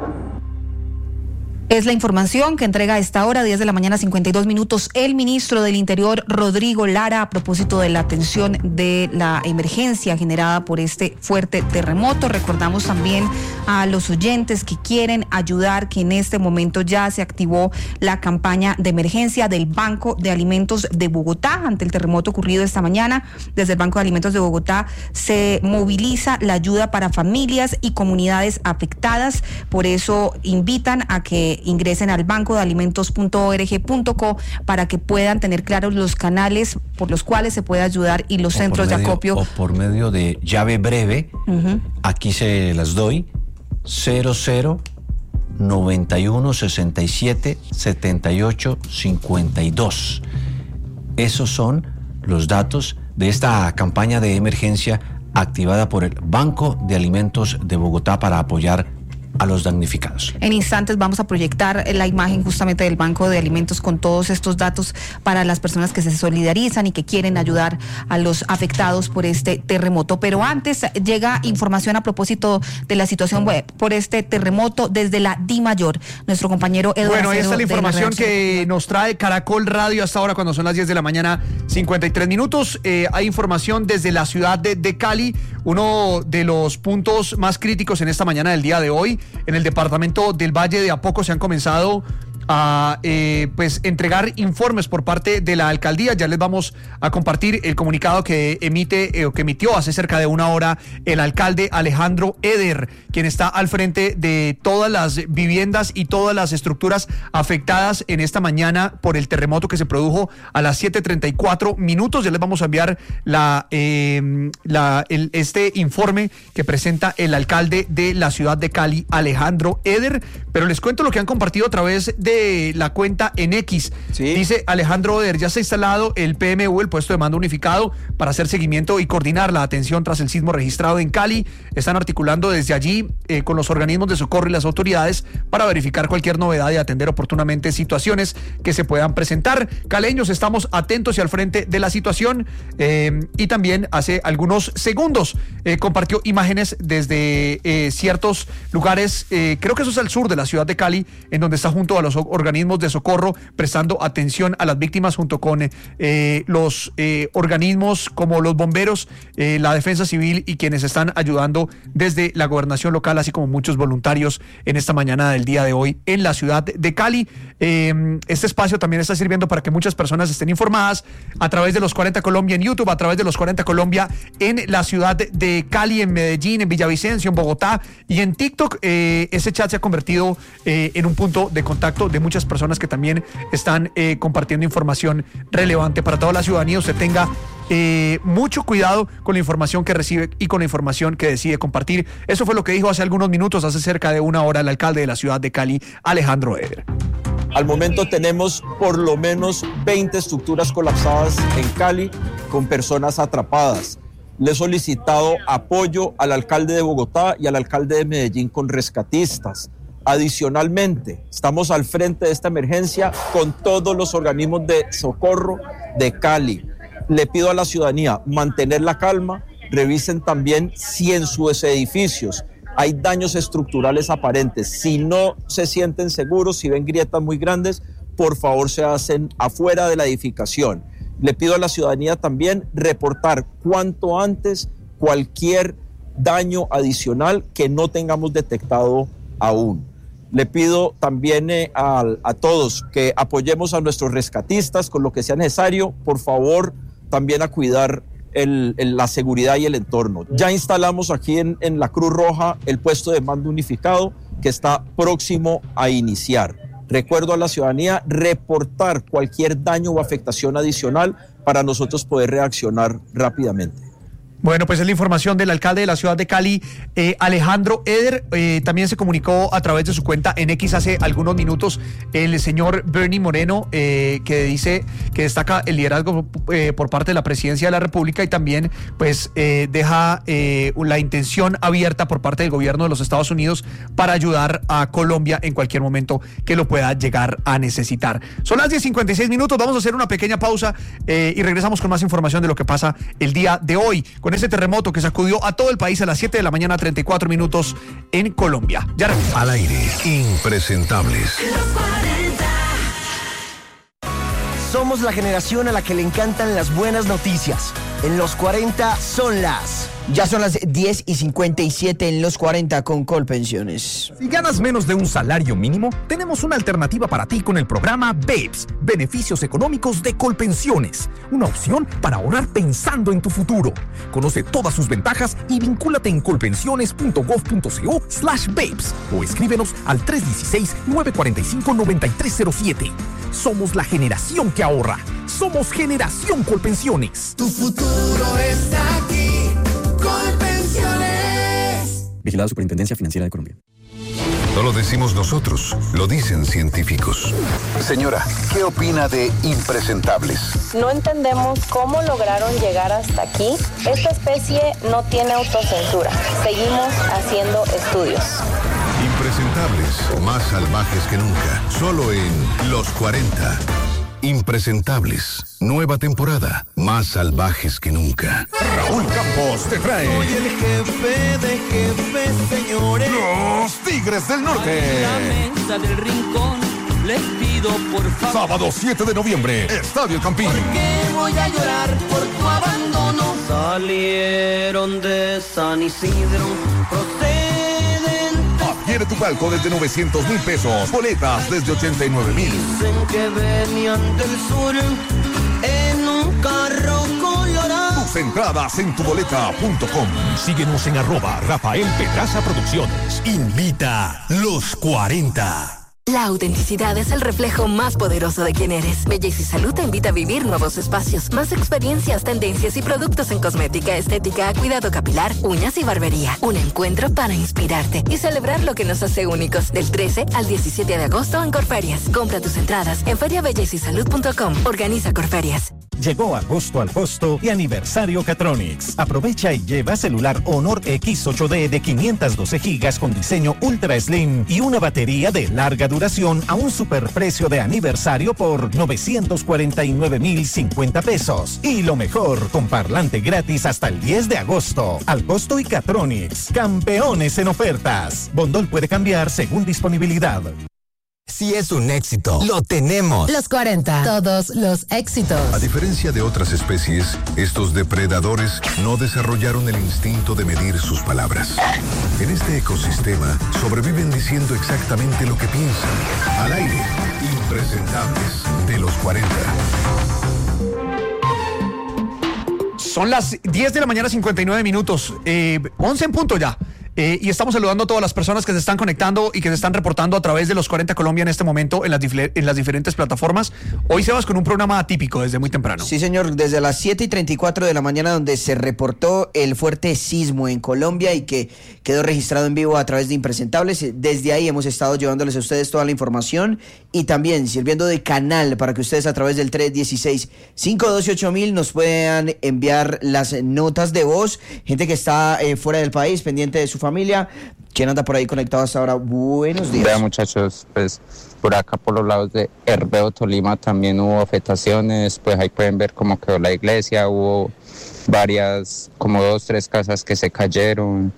Es la información que entrega a esta hora, 10 de la mañana, 52 minutos, el ministro del Interior, Rodrigo Lara, a propósito de la atención de la emergencia generada por este fuerte terremoto. Recordamos también a los oyentes que quieren ayudar que en este momento ya se activó la campaña de emergencia del Banco de Alimentos de Bogotá ante el terremoto ocurrido esta mañana. Desde el Banco de Alimentos de Bogotá se moviliza la ayuda para familias y comunidades afectadas. Por eso invitan a que ingresen al bancodealimentos.org.co para que puedan tener claros los canales por los cuales se puede ayudar y los centros de acopio. O por medio de llave breve, aquí se las doy, 00 91 67 78 52. Esos son los datos de esta campaña de emergencia activada por el Banco de Alimentos de Bogotá para apoyar a los damnificados. En instantes vamos a proyectar la imagen justamente del Banco de Alimentos con todos estos datos para las personas que se solidarizan y que quieren ayudar a los afectados por este terremoto. Pero antes llega información a propósito de la situación por este terremoto desde la DIMAYOR. Nuestro compañero Eduardo. Bueno, ahí está la información que nos trae Caracol Radio hasta ahora, cuando son las 10 de la mañana, 53 minutos. Hay información desde la ciudad de Cali, uno de los puntos más críticos en esta mañana del día de hoy. En el departamento del Valle de a poco se han comenzado a entregar informes por parte de la alcaldía. Ya les vamos a compartir el comunicado que emitió hace cerca de una hora el alcalde Alejandro Eder, quien está al frente de todas las viviendas y todas las estructuras afectadas en esta mañana por el terremoto que se produjo a las 7:34 minutos. Ya les vamos a enviar este informe que presenta el alcalde de la ciudad de Cali, Alejandro Eder, pero les cuento lo que han compartido a través de la cuenta en X. ¿Sí? Dice Alejandro Eder: ya se ha instalado el PMU, el puesto de mando unificado, para hacer seguimiento y coordinar la atención tras el sismo registrado en Cali. Están articulando desde allí con los organismos de socorro y las autoridades para verificar cualquier novedad y atender oportunamente situaciones que se puedan presentar. Caleños, estamos atentos y al frente de la situación. Y también hace algunos segundos compartió imágenes desde ciertos lugares, creo que eso es al sur de la ciudad de Cali, en donde está junto a los organismos de socorro prestando atención a las víctimas, junto con los organismos como los bomberos, la defensa civil y quienes están ayudando desde la gobernación local, así como muchos voluntarios en esta mañana del día de hoy en la ciudad de Cali. Este espacio también está sirviendo para que muchas personas estén informadas a través de Los 40 Colombia en YouTube, a través de Los 40 Colombia en la ciudad de Cali, en Medellín, en Villavicencio, en Bogotá y en TikTok. Ese chat se ha convertido en un punto de contacto de muchas personas que también están compartiendo información relevante para toda la ciudadanía. Usted tenga mucho cuidado con la información que recibe y con la información que decide compartir. Eso fue lo que dijo hace algunos minutos, hace cerca de una hora, el alcalde de la ciudad de Cali, Alejandro Eder. Al momento tenemos por lo menos 20 estructuras colapsadas en Cali con personas atrapadas. Le he solicitado apoyo al alcalde de Bogotá y al alcalde de Medellín con rescatistas. Adicionalmente, estamos al frente de esta emergencia con todos los organismos de socorro de Cali. Le pido a la ciudadanía mantener la calma, revisen también si en sus edificios hay daños estructurales aparentes. Si no se sienten seguros, si ven grietas muy grandes, por favor se hacen afuera de la edificación. Le pido a la ciudadanía también reportar cuanto antes cualquier daño adicional que no tengamos detectado aún. Le pido también a todos que apoyemos a nuestros rescatistas con lo que sea necesario. Por favor, también a cuidar la seguridad y el entorno. Ya instalamos aquí en la Cruz Roja el puesto de mando unificado que está próximo a iniciar. Recuerdo a la ciudadanía reportar cualquier daño o afectación adicional para nosotros poder reaccionar rápidamente. Bueno, pues es la información del alcalde de la ciudad de Cali, Alejandro Eder. También se comunicó a través de su cuenta en X hace algunos minutos el señor Bernie Moreno, que dice que destaca el liderazgo por parte de la presidencia de la República y también pues deja la intención abierta por parte del gobierno de los Estados Unidos para ayudar a Colombia en cualquier momento que lo pueda llegar a necesitar. Son las 10:56 minutos, vamos a hacer una pequeña pausa y regresamos con más información de lo que pasa el día de hoy con ese terremoto que sacudió a todo el país a las 7 de la mañana, 34 minutos en Colombia. Ya regresamos. Al aire, impresentables. Somos la generación a la que le encantan las buenas noticias. En los 40 son las... Ya son las 10:57 en los 40 con Colpensiones. Si ganas menos de un salario mínimo, tenemos una alternativa para ti con el programa BABES, Beneficios Económicos de Colpensiones. Una opción para ahorrar pensando en tu futuro. Conoce todas sus ventajas y vincúlate en colpensiones.gov.co/BABES o escríbenos al 316-945-9307. Somos la generación que ahorra. Somos Generación Colpensiones. Tu futuro está aquí. Colpensiones. Vigilada Superintendencia Financiera de Colombia. No lo decimos nosotros, lo dicen científicos. Señora, ¿qué opina de impresentables? No entendemos cómo lograron llegar hasta aquí. Esta especie no tiene autocensura. Seguimos haciendo estudios. Impresentables, más salvajes que nunca. Solo en Los 40. Impresentables, nueva temporada, más salvajes que nunca. Raúl Campos te trae. Soy el jefe de jefes, señores. Los Tigres del Norte. La mesa del rincón, les pido por favor. Sábado 7 de noviembre, Estadio El Campín. ¿Por qué voy a llorar por tu abandono? Salieron de San Isidro, Adquiere tu palco desde 900,000 pesos. Boletas desde 89,000. Dicen que venían del sur en un carro colorado. Tus entradas en tuboleta.com. Síguenos en @Rafael Pedraza Producciones. Invita Los 40. La autenticidad es el reflejo más poderoso de quién eres. Belleza y Salud te invita a vivir nuevos espacios, más experiencias, tendencias y productos en cosmética, estética, cuidado capilar, uñas y barbería. Un encuentro para inspirarte y celebrar lo que nos hace únicos. Del 13 al 17 de agosto en Corferias. Compra tus entradas en feriabellezysalud.com. Organiza Corferias. Llegó agosto al costo y aniversario Catronics. Aprovecha y lleva celular Honor X8D de 512 GB con diseño Ultra Slim y una batería de larga duración a un superprecio de aniversario por 949,050 pesos. Y lo mejor, con parlante gratis hasta el 10 de agosto. Al costo y Catronics, campeones en ofertas. Bondol puede cambiar según disponibilidad. Si es un éxito, lo tenemos. Los 40. Todos los éxitos. A diferencia de otras especies, estos depredadores no desarrollaron el instinto de medir sus palabras. En este ecosistema sobreviven diciendo exactamente lo que piensan. Al aire, impresentables de los 40. Son las 10 de la mañana, 59 minutos. 11 en punto ya. Y estamos saludando a todas las personas que se están conectando y que se están reportando a través de los 40 Colombia en este momento en las diferentes plataformas. Hoy Sebas con un programa atípico desde muy temprano. Sí, señor, desde las 7:34 de la mañana, donde se reportó el fuerte sismo en Colombia y que quedó registrado en vivo a través de Impresentables. Desde ahí hemos estado llevándoles a ustedes toda la información y también sirviendo de canal para que ustedes a través del 316-512-8000 nos puedan enviar las notas de voz. Gente que está fuera del país, pendiente de su familia. ¿Quién anda por ahí conectado hasta ahora? Buenos días. Vea, muchachos, pues por acá por los lados de Herbeo, Tolima también hubo afectaciones. Pues ahí pueden ver cómo quedó la iglesia. Hubo varias, como 2, 3 casas que se cayeron.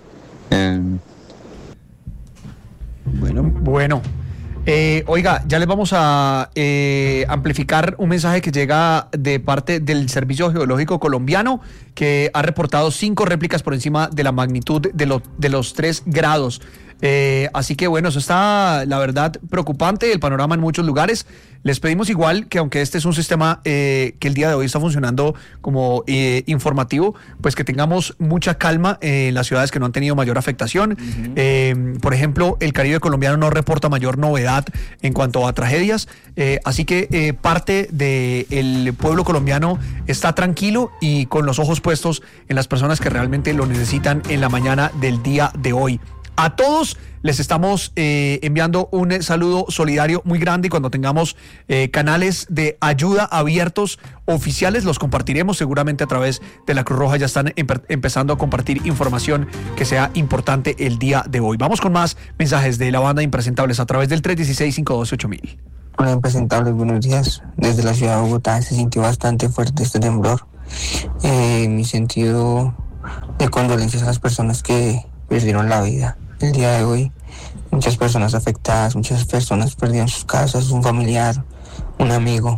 Bueno. Oiga, ya les vamos a amplificar un mensaje que llega de parte del Servicio Geológico Colombiano, que ha reportado 5 réplicas por encima de la magnitud de los 3 grados. Así que bueno, eso está, la verdad, preocupante, el panorama en muchos lugares. Les pedimos igual que aunque este es un sistema que el día de hoy está funcionando como informativo, pues que tengamos mucha calma en las ciudades que no han tenido mayor afectación. Por ejemplo, el Caribe colombiano no reporta mayor novedad en cuanto a tragedias, así que parte del pueblo colombiano está tranquilo y con los ojos puestos en las personas que realmente lo necesitan en la mañana del día de hoy. A todos les estamos enviando un saludo solidario muy grande y cuando tengamos canales de ayuda abiertos oficiales los compartiremos seguramente a través de la Cruz Roja. Ya están empezando a compartir información que sea importante el día de hoy. Vamos con más mensajes de la banda Impresentables a través del 316-512-8000. Hola Impresentables, buenos días. Desde la ciudad de Bogotá se sintió bastante fuerte este temblor. Mi sentido de condolencias a las personas que perdieron la vida. El día de hoy, muchas personas afectadas, muchas personas perdieron sus casas, un familiar, un amigo.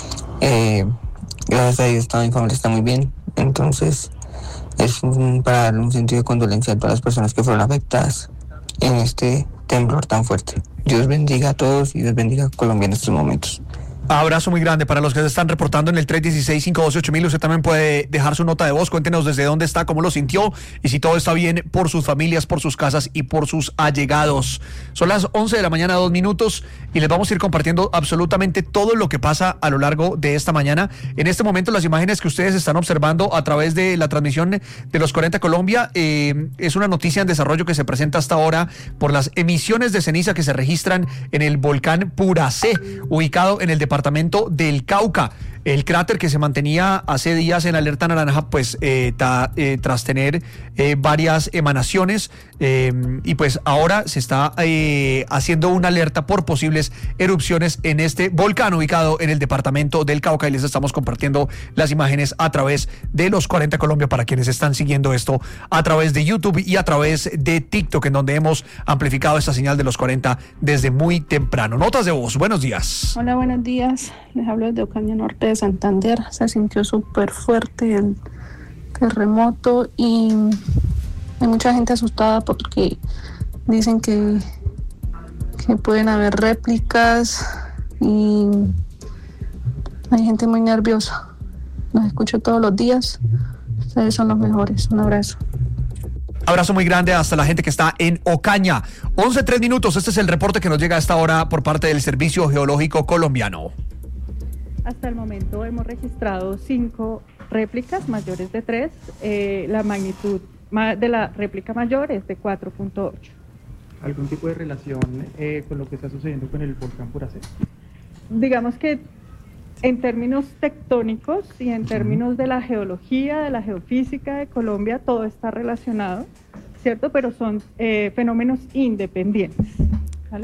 Gracias a Dios toda mi familia está muy bien. Entonces, para darle un sentido de condolencia a todas las personas que fueron afectadas en este temblor tan fuerte. Dios bendiga a todos y Dios bendiga a Colombia en estos momentos. Abrazo muy grande para los que se están reportando en el 316-512-8000. Usted también puede dejar su nota de voz. Cuéntenos desde dónde está, cómo lo sintió y si todo está bien por sus familias, por sus casas y por sus allegados. Son las 11 de la mañana, 2 minutos, y les vamos a ir compartiendo absolutamente todo lo que pasa a lo largo de esta mañana. En este momento, las imágenes que ustedes están observando a través de la transmisión de los 40 Colombia es una noticia en desarrollo que se presenta hasta ahora por las emisiones de ceniza que se registran en el volcán Puracé, ubicado en el departamento del Cauca. El cráter que se mantenía hace días en alerta naranja, pues tras tener varias emanaciones y pues ahora se está haciendo una alerta por posibles erupciones en este volcán ubicado en el departamento del Cauca y les estamos compartiendo las imágenes a través de los 40 Colombia para quienes están siguiendo esto a través de YouTube y a través de TikTok, en donde hemos amplificado esta señal de los 40 desde muy temprano. Notas de voz, buenos días. Hola, buenos días. Les hablo desde Ocaña Norte de Santander. Se sintió súper fuerte el terremoto y hay mucha gente asustada porque dicen que pueden haber réplicas y hay gente muy nerviosa. Los escucho todos los días. Ustedes son los mejores. Un abrazo. Abrazo muy grande hasta la gente que está en Ocaña. 11:03 minutos. Este es el reporte que nos llega a esta hora por parte del Servicio Geológico Colombiano. Hasta el momento hemos registrado 5 réplicas mayores de 3. La magnitud de la réplica mayor es de 4.8. ¿Algún tipo de relación con lo que está sucediendo con el volcán Puracé? Digamos que en términos tectónicos y en términos de la geología, de la geofísica de Colombia, todo está relacionado, ¿cierto? Pero son fenómenos independientes, ¿vale?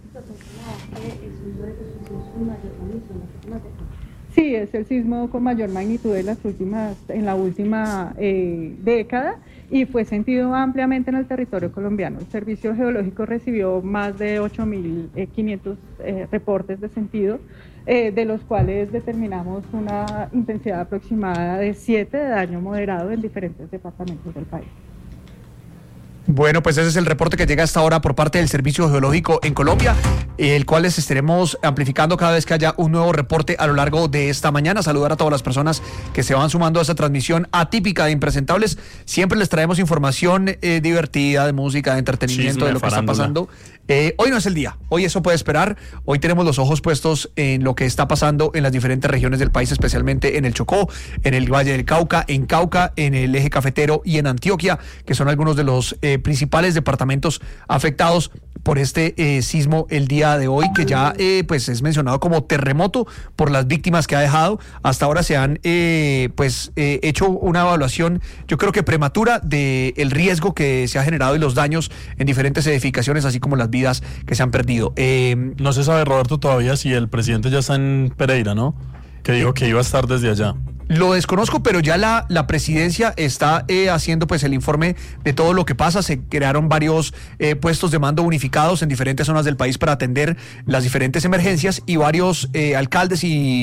Sí, es el sismo con mayor magnitud en la última década y fue sentido ampliamente en el territorio colombiano. El Servicio Geológico recibió más de 8.500 reportes de sentido, de los cuales determinamos una intensidad aproximada de 7 de daño moderado en diferentes departamentos del país. Bueno, pues ese es el reporte que llega hasta ahora por parte del Servicio Geológico en Colombia, el cual les estaremos amplificando cada vez que haya un nuevo reporte a lo largo de esta mañana. Saludar a todas las personas que se van sumando a esta transmisión atípica de Impresentables. Siempre les traemos información divertida, de música, de entretenimiento, de lo que está pasando. Hoy no es el día, hoy eso puede esperar. Hoy tenemos los ojos puestos en lo que está pasando en las diferentes regiones del país, especialmente en el Chocó, en el Valle del Cauca, en el eje cafetero y en Antioquia, que son algunos de los principales departamentos afectados por este sismo el día de hoy, que ya pues es mencionado como terremoto por las víctimas que ha dejado. Hasta ahora se han hecho una evaluación, yo creo que prematura, del riesgo que se ha generado y los daños en diferentes edificaciones, así como las vidas que se han perdido. No se sabe, Roberto, todavía si el presidente ya está en Pereira, ¿no? Que dijo que iba a estar desde allá. Lo desconozco, pero ya la presidencia está haciendo pues el informe de todo lo que pasa. Se crearon varios puestos de mando unificados en diferentes zonas del país para atender las diferentes emergencias y varios alcaldes y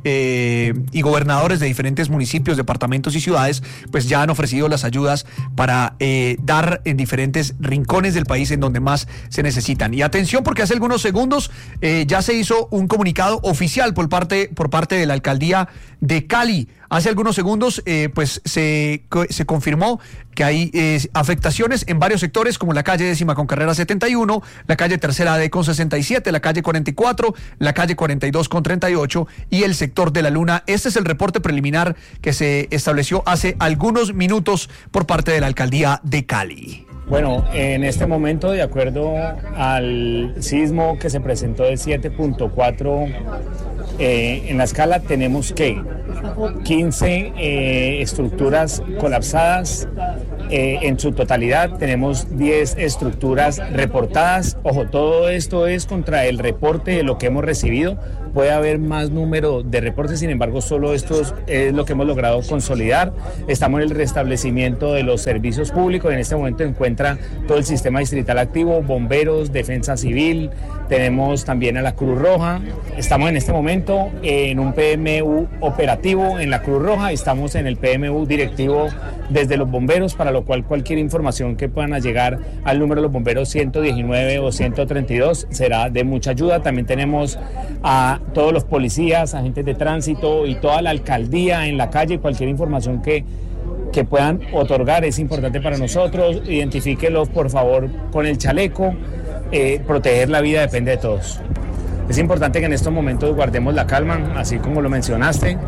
y gobernadores de diferentes municipios, departamentos y ciudades, pues ya han ofrecido las ayudas para dar en diferentes rincones del país en donde más se necesitan. Y atención, porque hace algunos segundos ya se hizo un comunicado oficial por parte de la alcaldía de Cali. Hace algunos segundos pues se confirmó que hay afectaciones en varios sectores, como la calle 10ª con carrera 71, la calle 3ª D con 67, la calle 44, la calle 42 con 38 y el sector de la Luna. Este es el reporte preliminar que se estableció hace algunos minutos por parte de la alcaldía de Cali. Bueno, en este momento, de acuerdo al sismo que se presentó de 7.4 en la escala, tenemos que 15 estructuras colapsadas. En su totalidad tenemos 10 estructuras reportadas. Ojo, todo esto es contra el reporte de lo que hemos recibido. Puede haber más número de reportes, sin embargo, solo esto es lo que hemos logrado consolidar. Estamos en el restablecimiento de los servicios públicos. En este momento encuentra todo el sistema distrital activo, bomberos, defensa civil, tenemos también a la Cruz Roja. Estamos en este momento en un PMU operativo en la Cruz Roja, estamos en el PMU directivo desde los bomberos, para lo cual cualquier información que puedan llegar al número de los bomberos 119 o 132 será de mucha ayuda. También tenemos a todos los policías, agentes de tránsito y toda la alcaldía en la calle. Cualquier información que puedan otorgar es importante para nosotros. Identifíquelos, por favor, con el chaleco. Proteger la vida depende de todos. Es importante que en estos momentos guardemos la calma, así como lo mencionaste,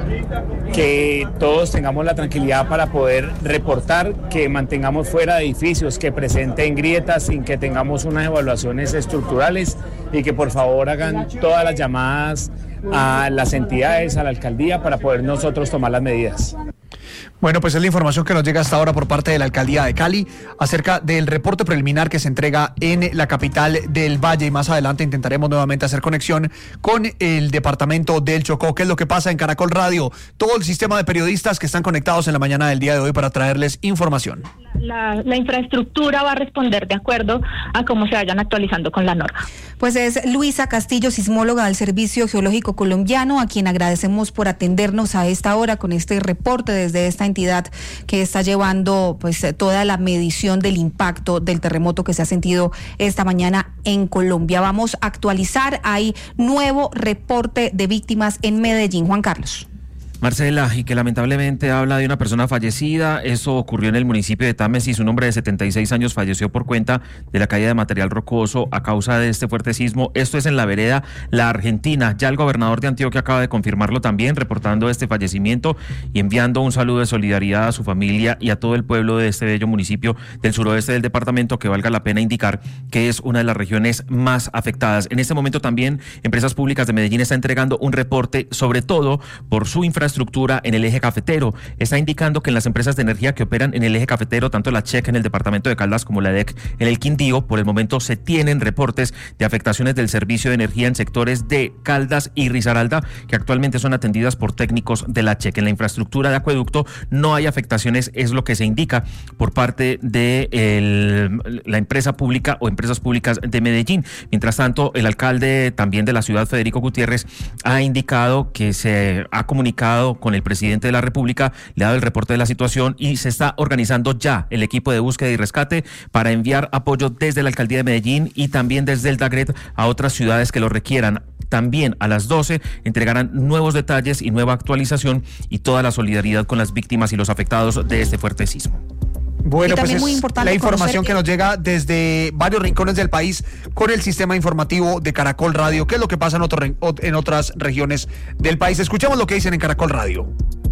que todos tengamos la tranquilidad para poder reportar, que mantengamos fuera de edificios que presenten grietas sin que tengamos unas evaluaciones estructurales, y que por favor hagan todas las llamadas a las entidades, a la alcaldía, para poder nosotros tomar las medidas. Bueno, pues es la información que nos llega hasta ahora por parte de la alcaldía de Cali acerca del reporte preliminar que se entrega en la capital del Valle, y más adelante intentaremos nuevamente hacer conexión con el departamento del Chocó. ¿Qué es lo que pasa en Caracol Radio? Todo el sistema de periodistas que están conectados en la mañana del día de hoy para traerles información. La infraestructura va a responder de acuerdo a cómo se vayan actualizando con la norma. Pues es Luisa Castillo, sismóloga del Servicio Geológico Colombiano, a quien agradecemos por atendernos a esta hora con este reporte desde esta entidad que está llevando pues toda la medición del impacto del terremoto que se ha sentido esta mañana en Colombia. Vamos a actualizar, hay nuevo reporte de víctimas en Medellín. Juan Carlos. Marcela, y que lamentablemente habla de una persona fallecida. Eso ocurrió en el municipio de Támesis. Un hombre de 76 años falleció por cuenta de la caída de material rocoso a causa de este fuerte sismo. Esto es en la vereda La Argentina. Ya el gobernador de Antioquia acaba de confirmarlo también, reportando este fallecimiento y enviando un saludo de solidaridad a su familia y a todo el pueblo de este bello municipio del suroeste del departamento, que valga la pena indicar que es una de las regiones más afectadas. En este momento también Empresas Públicas de Medellín está entregando un reporte, sobre todo por su infraestructura en el eje cafetero. Está indicando que en las empresas de energía que operan en el eje cafetero, tanto la CHEC en el departamento de Caldas como la EDEC en el Quindío, por el momento se tienen reportes de afectaciones del servicio de energía en sectores de Caldas y Risaralda, que actualmente son atendidas por técnicos de la CHEC. En la infraestructura de acueducto no hay afectaciones, es lo que se indica por parte de la empresa pública o Empresas Públicas de Medellín. Mientras tanto, el alcalde también de la ciudad, Federico Gutiérrez, ha indicado que se ha comunicado con el presidente de la República, le ha dado el reporte de la situación y se está organizando ya el equipo de búsqueda y rescate para enviar apoyo desde la alcaldía de Medellín y también desde el DAGRET a otras ciudades que lo requieran. También a las 12 entregarán nuevos detalles y nueva actualización y toda la solidaridad con las víctimas y los afectados de este fuerte sismo. Bueno, pues es la información que nos llega desde varios rincones del país con el sistema informativo de Caracol Radio. ¿Qué es lo que pasa en otras regiones del país? Escuchemos lo que dicen en Caracol Radio.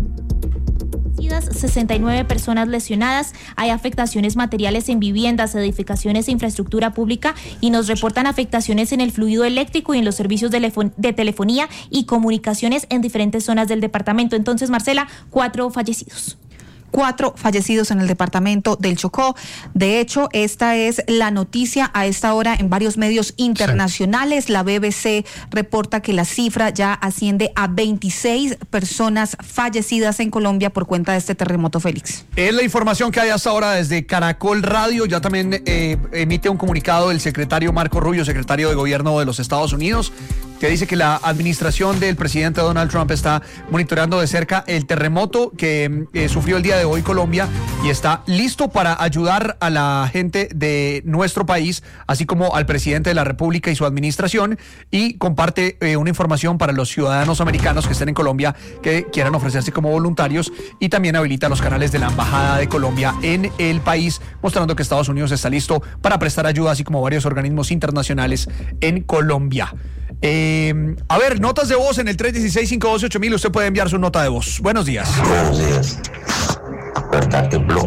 69 personas lesionadas, hay afectaciones materiales en viviendas, edificaciones e infraestructura pública, y nos reportan afectaciones en el fluido eléctrico y en los servicios de telefonía y comunicaciones en diferentes zonas del departamento. Entonces, Marcela, 4 fallecidos. 4 fallecidos en el departamento del Chocó. De hecho, esta es la noticia a esta hora en varios medios internacionales. La BBC reporta que la cifra ya asciende a 26 personas fallecidas en Colombia por cuenta de este terremoto, Félix. Es la información que hay hasta ahora desde Caracol Radio. Ya también emite un comunicado el secretario Marco Rubio, secretario de Gobierno de los Estados Unidos. que dice que la administración del presidente Donald Trump está monitoreando de cerca el terremoto que sufrió el día de hoy Colombia y está listo para ayudar a la gente de nuestro país, así como al presidente de la República y su administración, y comparte una información para los ciudadanos americanos que estén en Colombia que quieran ofrecerse como voluntarios, y también habilita los canales de la Embajada de Colombia en el país, mostrando que Estados Unidos está listo para prestar ayuda, así como varios organismos internacionales en Colombia. A ver, notas de voz en el 316-512-8000. Usted puede enviar su nota de voz. Buenos días. Buenos días. ¿Verdad que blog?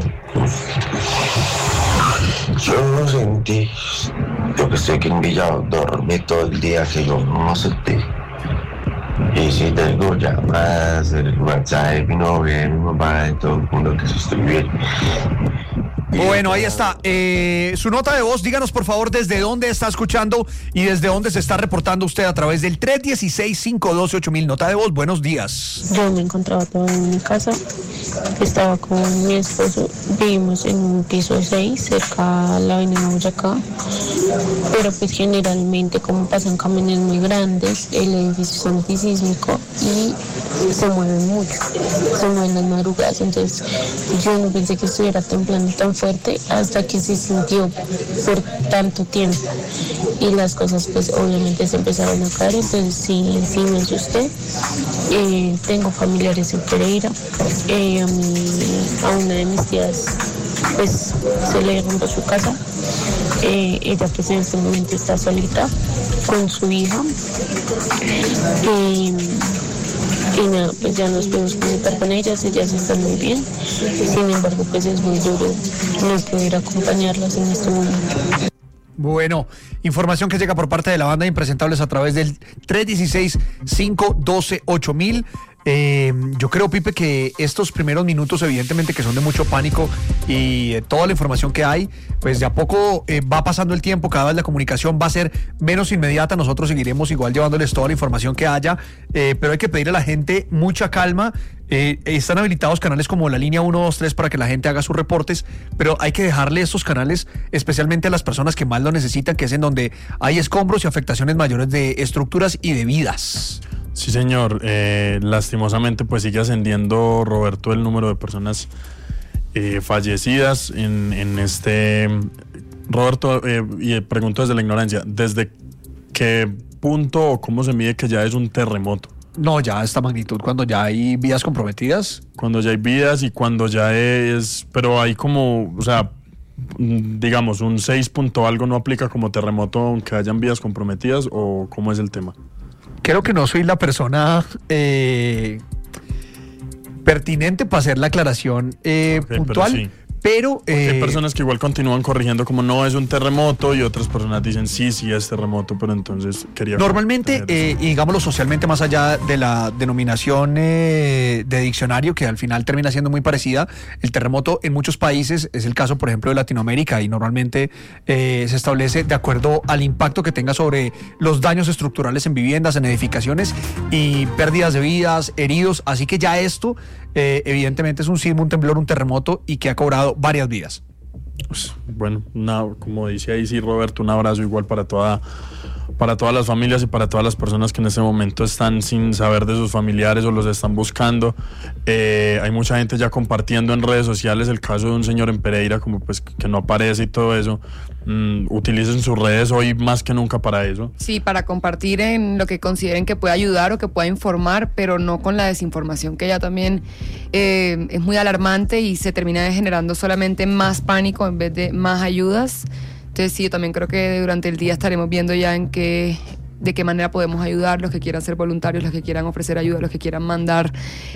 Yo sentí, yo que estoy aquí en Villa, dormí todo el día que yo no sentí. Y si tengo llamadas, el WhatsApp, mi novia, mi mamá, y todo el mundo que estoy bien. Bueno, ahí está. Su nota de voz, díganos por favor desde dónde está escuchando y desde dónde se está reportando usted a través del 316-512-8000. Nota de voz, buenos días. Yo me encontraba toda en mi casa, estaba con mi esposo, vivimos en un piso 6, cerca a la avenida Boyacá, pero pues generalmente como pasan camiones muy grandes, el edificio es antisísmico y se mueven mucho, se mueven las madrugadas, entonces yo no pensé que estuviera temblando tan fuerte hasta que se sintió por tanto tiempo y las cosas pues obviamente se empezaron a caer, entonces sí me asusté. Tengo familiares en Pereira, a una de mis tías pues se le rompió su casa, ella pues en este momento está solita con su hija y nada, pues ya nos podemos comunicar con ellas están muy bien, sin embargo pues es muy duro no poder acompañarlas en este momento. Bueno, información que llega por parte de la banda de Impresentables a través del 316-512-8000. Yo creo, Pipe, que estos primeros minutos evidentemente que son de mucho pánico y toda la información que hay, pues de a poco va pasando el tiempo, cada vez la comunicación va a ser menos inmediata, nosotros seguiremos igual llevándoles toda la información que haya, pero hay que pedirle a la gente mucha calma. Están habilitados canales como la línea 123 para que la gente haga sus reportes, pero hay que dejarle estos canales especialmente a las personas que más lo necesitan, que es en donde hay escombros y afectaciones mayores de estructuras y de vidas. Sí, señor. Lastimosamente pues sigue ascendiendo, Roberto, el número de personas fallecidas en este... Roberto, y pregunto desde la ignorancia, ¿desde qué punto o cómo se mide que ya es un terremoto? No, ya esta magnitud, cuando ya hay vidas comprometidas. Cuando ya hay vidas y cuando ya es... Pero hay como, o sea, digamos, un 6 punto algo no aplica como terremoto aunque hayan vidas comprometidas, ¿o cómo es el tema? Creo que no soy la persona pertinente para hacer la aclaración puntual. Pero hay personas que igual continúan corrigiendo como no es un terremoto y otras personas dicen sí es terremoto, pero entonces quería... Normalmente, y digámoslo socialmente, más allá de la denominación de diccionario, que al final termina siendo muy parecida, el terremoto en muchos países es el caso, por ejemplo, de Latinoamérica, y normalmente se establece de acuerdo al impacto que tenga sobre los daños estructurales en viviendas, en edificaciones y pérdidas de vidas, heridos, así que ya esto evidentemente es un sismo, un temblor, un terremoto y que ha cobrado varias vidas. Bueno, como dice ahí sí, Roberto, un abrazo igual para todas las familias y para todas las personas que en este momento están sin saber de sus familiares o los están buscando. Hay mucha gente ya compartiendo en redes sociales el caso de un señor en Pereira, como pues que no aparece y todo eso. Utilicen sus redes hoy más que nunca para eso. Sí, para compartir en lo que consideren que pueda ayudar o que pueda informar, pero no con la desinformación, que ya también es muy alarmante y se termina generando solamente más pánico en vez de más ayudas. Entonces sí, yo también creo que durante el día estaremos viendo ya de qué manera podemos ayudar, los que quieran ser voluntarios, los que quieran ofrecer ayuda, los que quieran mandar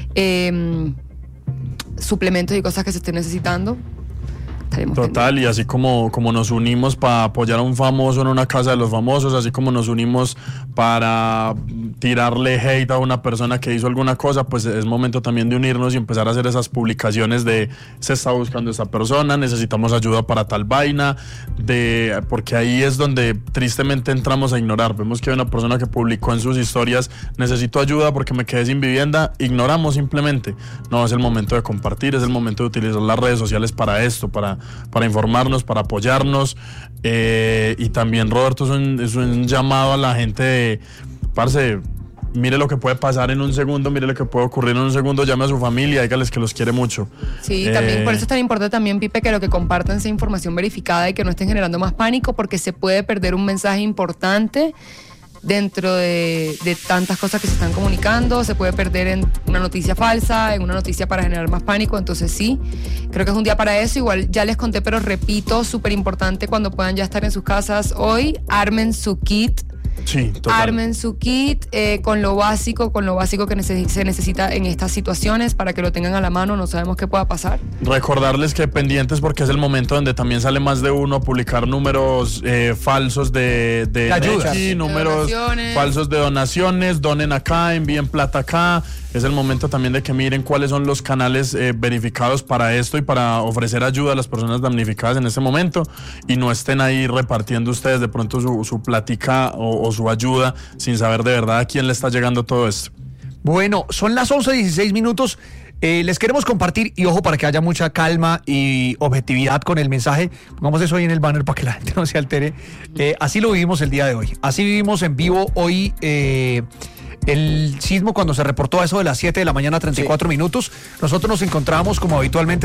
suplementos y cosas que se estén necesitando. Total, y así como nos unimos para apoyar a un famoso en una casa de los famosos, así como nos unimos para tirarle hate a una persona que hizo alguna cosa, pues es momento también de unirnos y empezar a hacer esas publicaciones de se está buscando esta persona, necesitamos ayuda para tal vaina, porque ahí es donde tristemente entramos a ignorar. Vemos que hay una persona que publicó en sus historias necesito ayuda porque me quedé sin vivienda, ignoramos simplemente. No, es el momento de compartir, es el momento de utilizar las redes sociales para esto, para informarnos, para apoyarnos, y también, Roberto, es un llamado a la gente parce, mire lo que puede pasar en un segundo, mire lo que puede ocurrir en un segundo, llame a su familia, dígales que los quiere mucho. Sí, también por eso es tan importante también, Pipe, que lo que compartan sea información verificada y que no estén generando más pánico, porque se puede perder un mensaje importante dentro de tantas cosas que se están comunicando, se puede perder en una noticia falsa, en una noticia para generar más pánico. Entonces sí, creo que es un día para eso. Igual ya les conté, pero repito, súper importante, cuando puedan ya estar en sus casas hoy, armen su kit. Sí, total. Armen su kit con lo básico que se necesita en estas situaciones, para que lo tengan a la mano, no sabemos qué pueda pasar. Recordarles que pendientes, porque es el momento donde también sale más de uno a publicar números falsos de ayudas, números falsos de donaciones, donen acá, envíen plata acá. Es el momento también de que miren cuáles son los canales verificados para esto y para ofrecer ayuda a las personas damnificadas en este momento, y no estén ahí repartiendo ustedes de pronto su plática o su ayuda sin saber de verdad a quién le está llegando todo esto. Bueno, son las 11:16. Les queremos compartir, y ojo, para que haya mucha calma y objetividad con el mensaje, pongamos eso ahí en el banner para que la gente no se altere. Así lo vivimos el día de hoy, así vivimos en vivo hoy el sismo cuando se reportó a eso de las 7 de la mañana, 34 minutos. Nosotros nos encontramos como habitualmente